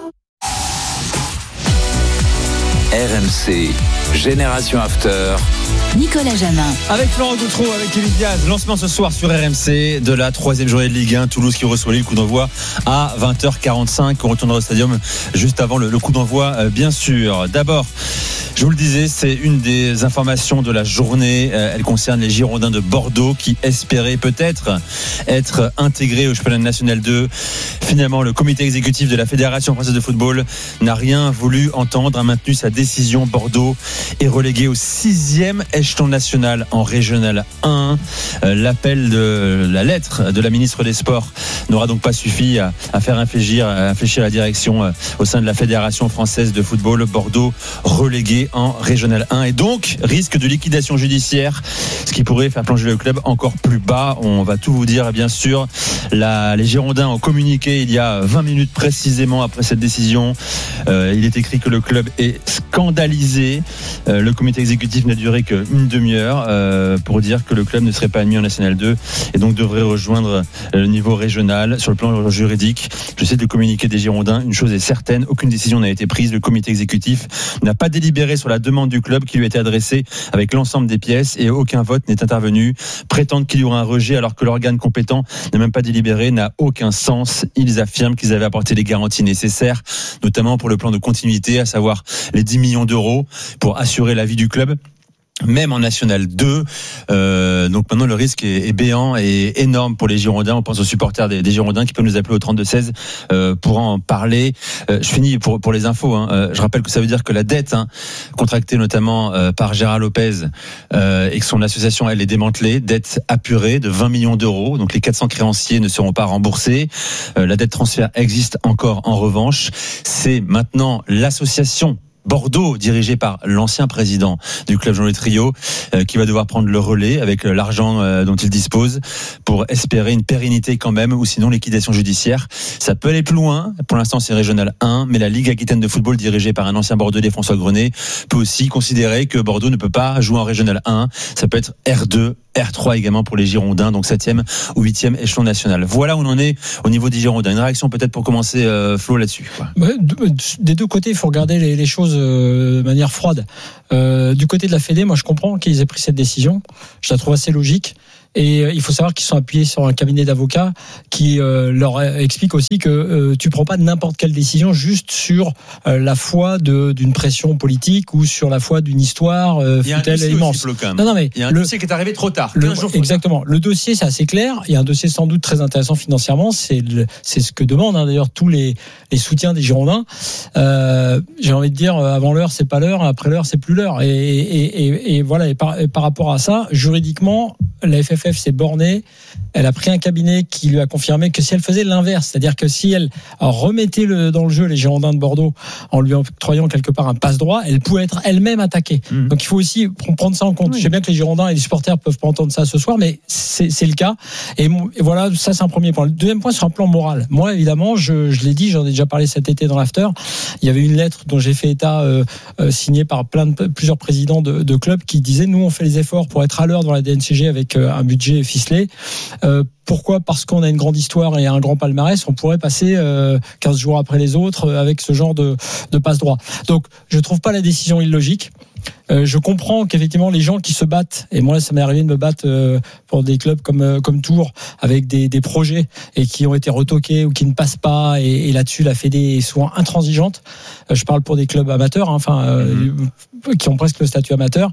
RMC, Génération After. Nicolas Jamin. Avec Florent Gautreau, avec Kevin Diaz. Lancement ce soir sur RMC de la 3e journée de Ligue 1. Toulouse qui reçoit le coup d'envoi à 20h45. On retournera au stadium juste avant le coup d'envoi, bien sûr. D'abord, je vous le disais, c'est une des informations de la journée. Elle concerne les Girondins de Bordeaux qui espéraient peut-être être intégrés au championnat national 2. Finalement, le comité exécutif de la Fédération française de football n'a rien voulu entendre, a maintenu sa décision. Bordeaux est relégué au 6e échelon national en régional 1. L'appel de la lettre de la ministre des Sports n'aura donc pas suffi à faire infléchir la direction au sein de la Fédération française de football. Bordeaux relégué en régional 1 et donc risque de liquidation judiciaire, ce qui pourrait faire plonger le club encore plus bas. On va tout vous dire, bien sûr. Les Girondins ont communiqué il y a 20 minutes précisément après cette décision. Il est écrit que le club est scandalisé Le comité exécutif n'a duré qu'une demi-heure pour dire que le club ne serait pas admis en National 2 et donc devrait rejoindre le niveau régional. Sur le plan juridique, je sais le communiqué des Girondins, une chose est certaine, aucune décision n'a été prise. Le comité exécutif n'a pas délibéré sur la demande du club qui lui a été adressée avec l'ensemble des pièces et aucun vote n'est intervenu. Prétendre qu'il y aura un rejet alors que l'organe compétent n'a même pas délibéré n'a aucun sens. Ils affirment qu'ils avaient apporté les garanties nécessaires, notamment pour le plan de continuité, à savoir les 10 millions d'euros pour assurer la vie du club. Même en National 2, donc maintenant le risque est béant et énorme pour les Girondins. On pense aux supporters des Girondins qui peuvent nous appeler au 32-16 pour en parler. Je finis pour les infos. Je rappelle que ça veut dire que la dette contractée notamment par Gérard Lopez et que son association elle est démantelée, dette apurée de 20 millions d'euros. Donc les 400 créanciers ne seront pas remboursés. La dette transfert existe encore en revanche. C'est maintenant l'association Bordeaux, dirigé par l'ancien président du club Jean-Louis Trio, qui va devoir prendre le relais avec l'argent dont il dispose pour espérer une pérennité quand même, ou sinon liquidation judiciaire. Ça peut aller plus loin. Pour l'instant, c'est Régional 1, mais la Ligue Aquitaine de football, dirigée par un ancien Bordelais, François Grenet, peut aussi considérer que Bordeaux ne peut pas jouer en Régional 1. Ça peut être R2, R3 également pour les Girondins, donc 7e ou 8e échelon national. Voilà où on en est au niveau des Girondins. Une réaction peut-être pour commencer, Flo, là-dessus. Des deux côtés, il faut regarder les choses de manière froide. Du côté de la Fédé, moi je comprends qu'ils aient pris cette décision. Je la trouve assez logique. Et il faut savoir qu'ils sont appuyés sur un cabinet d'avocats qui leur explique aussi que tu prends pas n'importe quelle décision juste sur la foi d'une pression politique ou sur la foi d'une histoire fut-elle immense. Non, mais il y a un dossier qui est arrivé trop tard. Exactement. Le dossier, c'est assez clair. Il y a un dossier sans doute très intéressant financièrement. C'est ce que demandent d'ailleurs tous les soutiens des Girondins. J'ai envie de dire, avant l'heure, c'est pas l'heure. Après l'heure, c'est plus l'heure. Et voilà. Et par rapport à ça, juridiquement, la FFF s'est bornée. Elle a pris un cabinet qui lui a confirmé que si elle faisait l'inverse, c'est-à-dire que si elle remettait dans le jeu les Girondins de Bordeaux en lui octroyant quelque part un passe-droit, elle pouvait être elle-même attaquée. Donc il faut aussi prendre ça en compte. Je sais bien que les Girondins et les supporters peuvent pas entendre ça ce soir, mais c'est le cas. Et voilà, ça c'est un premier point. Le deuxième point, sur un plan moral. Moi, évidemment, je l'ai dit, j'en ai déjà parlé cet été dans l'after. Il y avait une lettre dont j'ai fait état, signée par plusieurs présidents de clubs qui disaient nous on fait les efforts pour être à l'heure dans la DNCG avec un budget ficelé. Pourquoi ? Parce qu'on a une grande histoire et un grand palmarès, on pourrait passer 15 jours après les autres avec ce genre de passe-droit. Donc, je trouve pas la décision illogique. Je comprends qu'effectivement les gens qui se battent, et moi ça m'est arrivé de me battre pour des clubs comme Tours avec des projets et qui ont été retoqués ou qui ne passent pas, et là-dessus la Fédé est souvent intransigeante. Je parle pour des clubs amateurs, qui ont presque le statut amateur.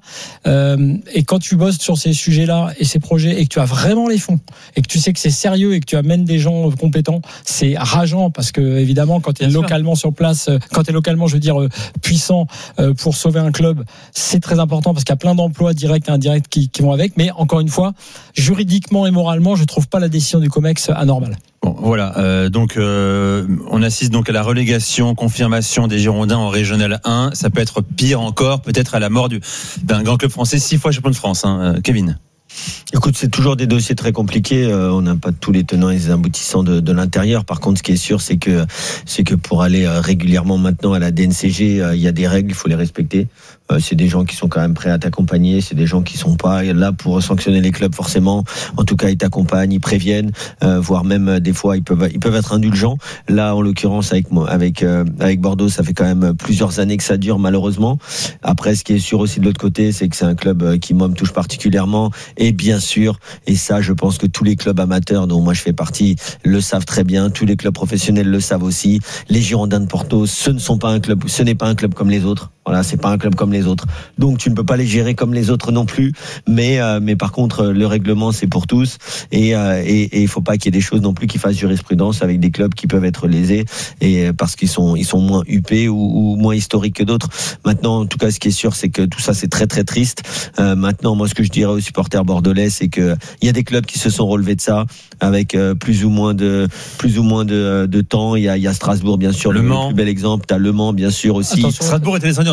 Et quand tu bosses sur ces sujets-là et ces projets et que tu as vraiment les fonds et que tu sais que c'est sérieux et que tu amènes des gens compétents, c'est rageant parce que évidemment quand tu es localement sur place, quand tu es localement, je veux dire puissant pour sauver un club, c'est très important parce qu'il y a plein d'emplois directs et indirects qui vont avec. Mais encore une fois, juridiquement et moralement, je trouve pas la décision du COMEX anormale. Bon, voilà. Donc, on assiste donc à la relégation, confirmation des Girondins en Régional 1. Ça peut être pire encore, peut-être à la mort d'un grand club français, 6 fois champion de France. Kevin. Écoute, c'est toujours des dossiers très compliqués. On n'a pas tous les tenants et les aboutissants de l'intérieur. Par contre, ce qui est sûr, c'est que pour aller régulièrement maintenant à la DNCG, il y a des règles, il faut les respecter. C'est des gens qui sont quand même prêts à t'accompagner. C'est des gens qui sont pas là pour sanctionner les clubs forcément. En tout cas, ils t'accompagnent, ils préviennent, voire même des fois ils peuvent être indulgents. Là, en l'occurrence, avec Bordeaux, ça fait quand même plusieurs années que ça dure malheureusement. Après, ce qui est sûr aussi de l'autre côté, c'est que c'est un club qui moi me touche particulièrement. Et bien sûr, et ça, je pense que tous les clubs amateurs dont moi je fais partie le savent très bien. Tous les clubs professionnels le savent aussi. Les Girondins de Porto, ce n'est pas un club comme les autres. Voilà, c'est pas un club comme les autres. Donc tu ne peux pas les gérer comme les autres non plus. Mais par contre, le règlement c'est pour tous. Et il faut pas qu'il y ait des choses non plus qui fassent jurisprudence avec des clubs qui peuvent être lésés et parce qu'ils sont moins huppés ou moins historiques que d'autres. Maintenant, en tout cas, ce qui est sûr, c'est que tout ça c'est très très triste. Maintenant, moi, ce que je dirais aux supporters bordelais, c'est que il y a des clubs qui se sont relevés de ça avec plus ou moins de temps. Il y a Strasbourg bien sûr, le plus bel exemple. T'as Le Mans bien sûr aussi. Attention, Strasbourg était descendu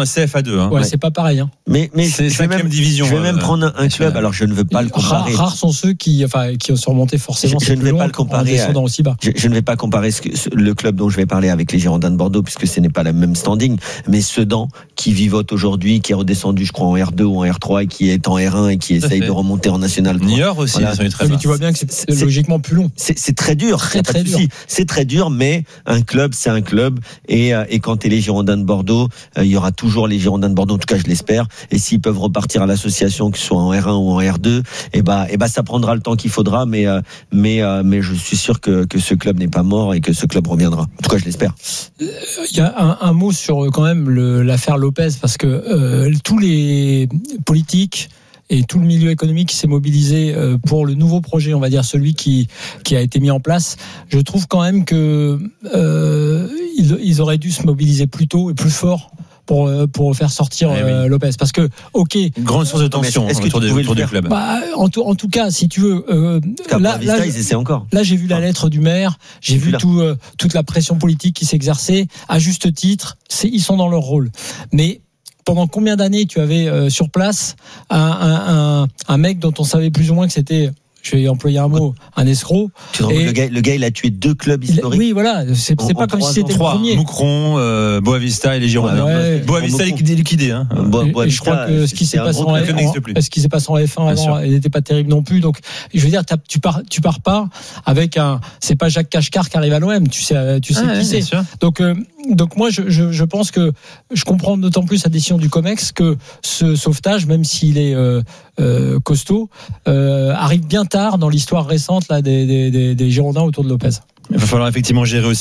dans la CFA2. Hein. Ouais, c'est pas pareil. Hein. Mais c'est je vais 5e même, division. Je vais même prendre un club. Alors je ne veux pas le comparer. Rares sont ceux qui sont remontés forcément. Je ne vais pas le comparer. Aussi bas. Je ne vais pas comparer le club dont je vais parler avec les Girondins de Bordeaux, puisque ce n'est pas le même standing. Mais Sedan, qui vivote aujourd'hui, qui est redescendu, je crois, en R2 ou en R3, et qui est en R1 et qui essaye de remonter en National 3. Niort aussi, voilà. Mais tu vois bien que c'est logiquement plus long. C'est très dur. Très dur. C'est très dur, mais un club, c'est un club. Et quand t'es les Girondins de Bordeaux, il y aura toujours les Girondins de Bordeaux. En tout cas, je l'espère. Et s'ils peuvent repartir à l'association, que ce soit en R1 ou en R2, et bah, ça prendra le temps qu'il faudra. Mais je suis sûr que ce club n'est pas mort et que ce club reviendra. En tout cas, je l'espère. Il y a un mot sur quand même l'affaire Lopez, parce que tous les politiques et tout le milieu économique qui s'est mobilisé pour le nouveau projet, on va dire celui qui a été mis en place, je trouve quand même que ils auraient dû se mobiliser plus tôt et plus fort pour faire sortir Lopez, parce que une grande source de tension autour du club. En tout cas, si tu veux, là j'ai vu la lettre du maire, j'ai vu toute la pression politique qui s'exerçait à juste titre. Ils sont dans leur rôle, mais pendant combien d'années tu avais sur place un mec dont on savait plus ou moins que c'était, je vais employer un mot, un escroc. Le gars, il a tué 2 clubs historiques. Oui, voilà. C'est pas comme si c'était le premier. Moucron, Boavista et les Girondins. Boavista liquidé. Hein. Et je crois que ce qui s'est passé en F1 avant, il n'était pas terrible non plus. Donc, je veux dire, tu pars pas avec c'est pas Jacques Cachecar qui arrive à l'OM. Tu sais qui c'est. Donc moi, je pense que je comprends d'autant plus la décision du COMEX que ce sauvetage, même s'il est costaud, arrive bien tard dans l'histoire récente là des Girondins autour de Lopez. Il va falloir effectivement gérer aussi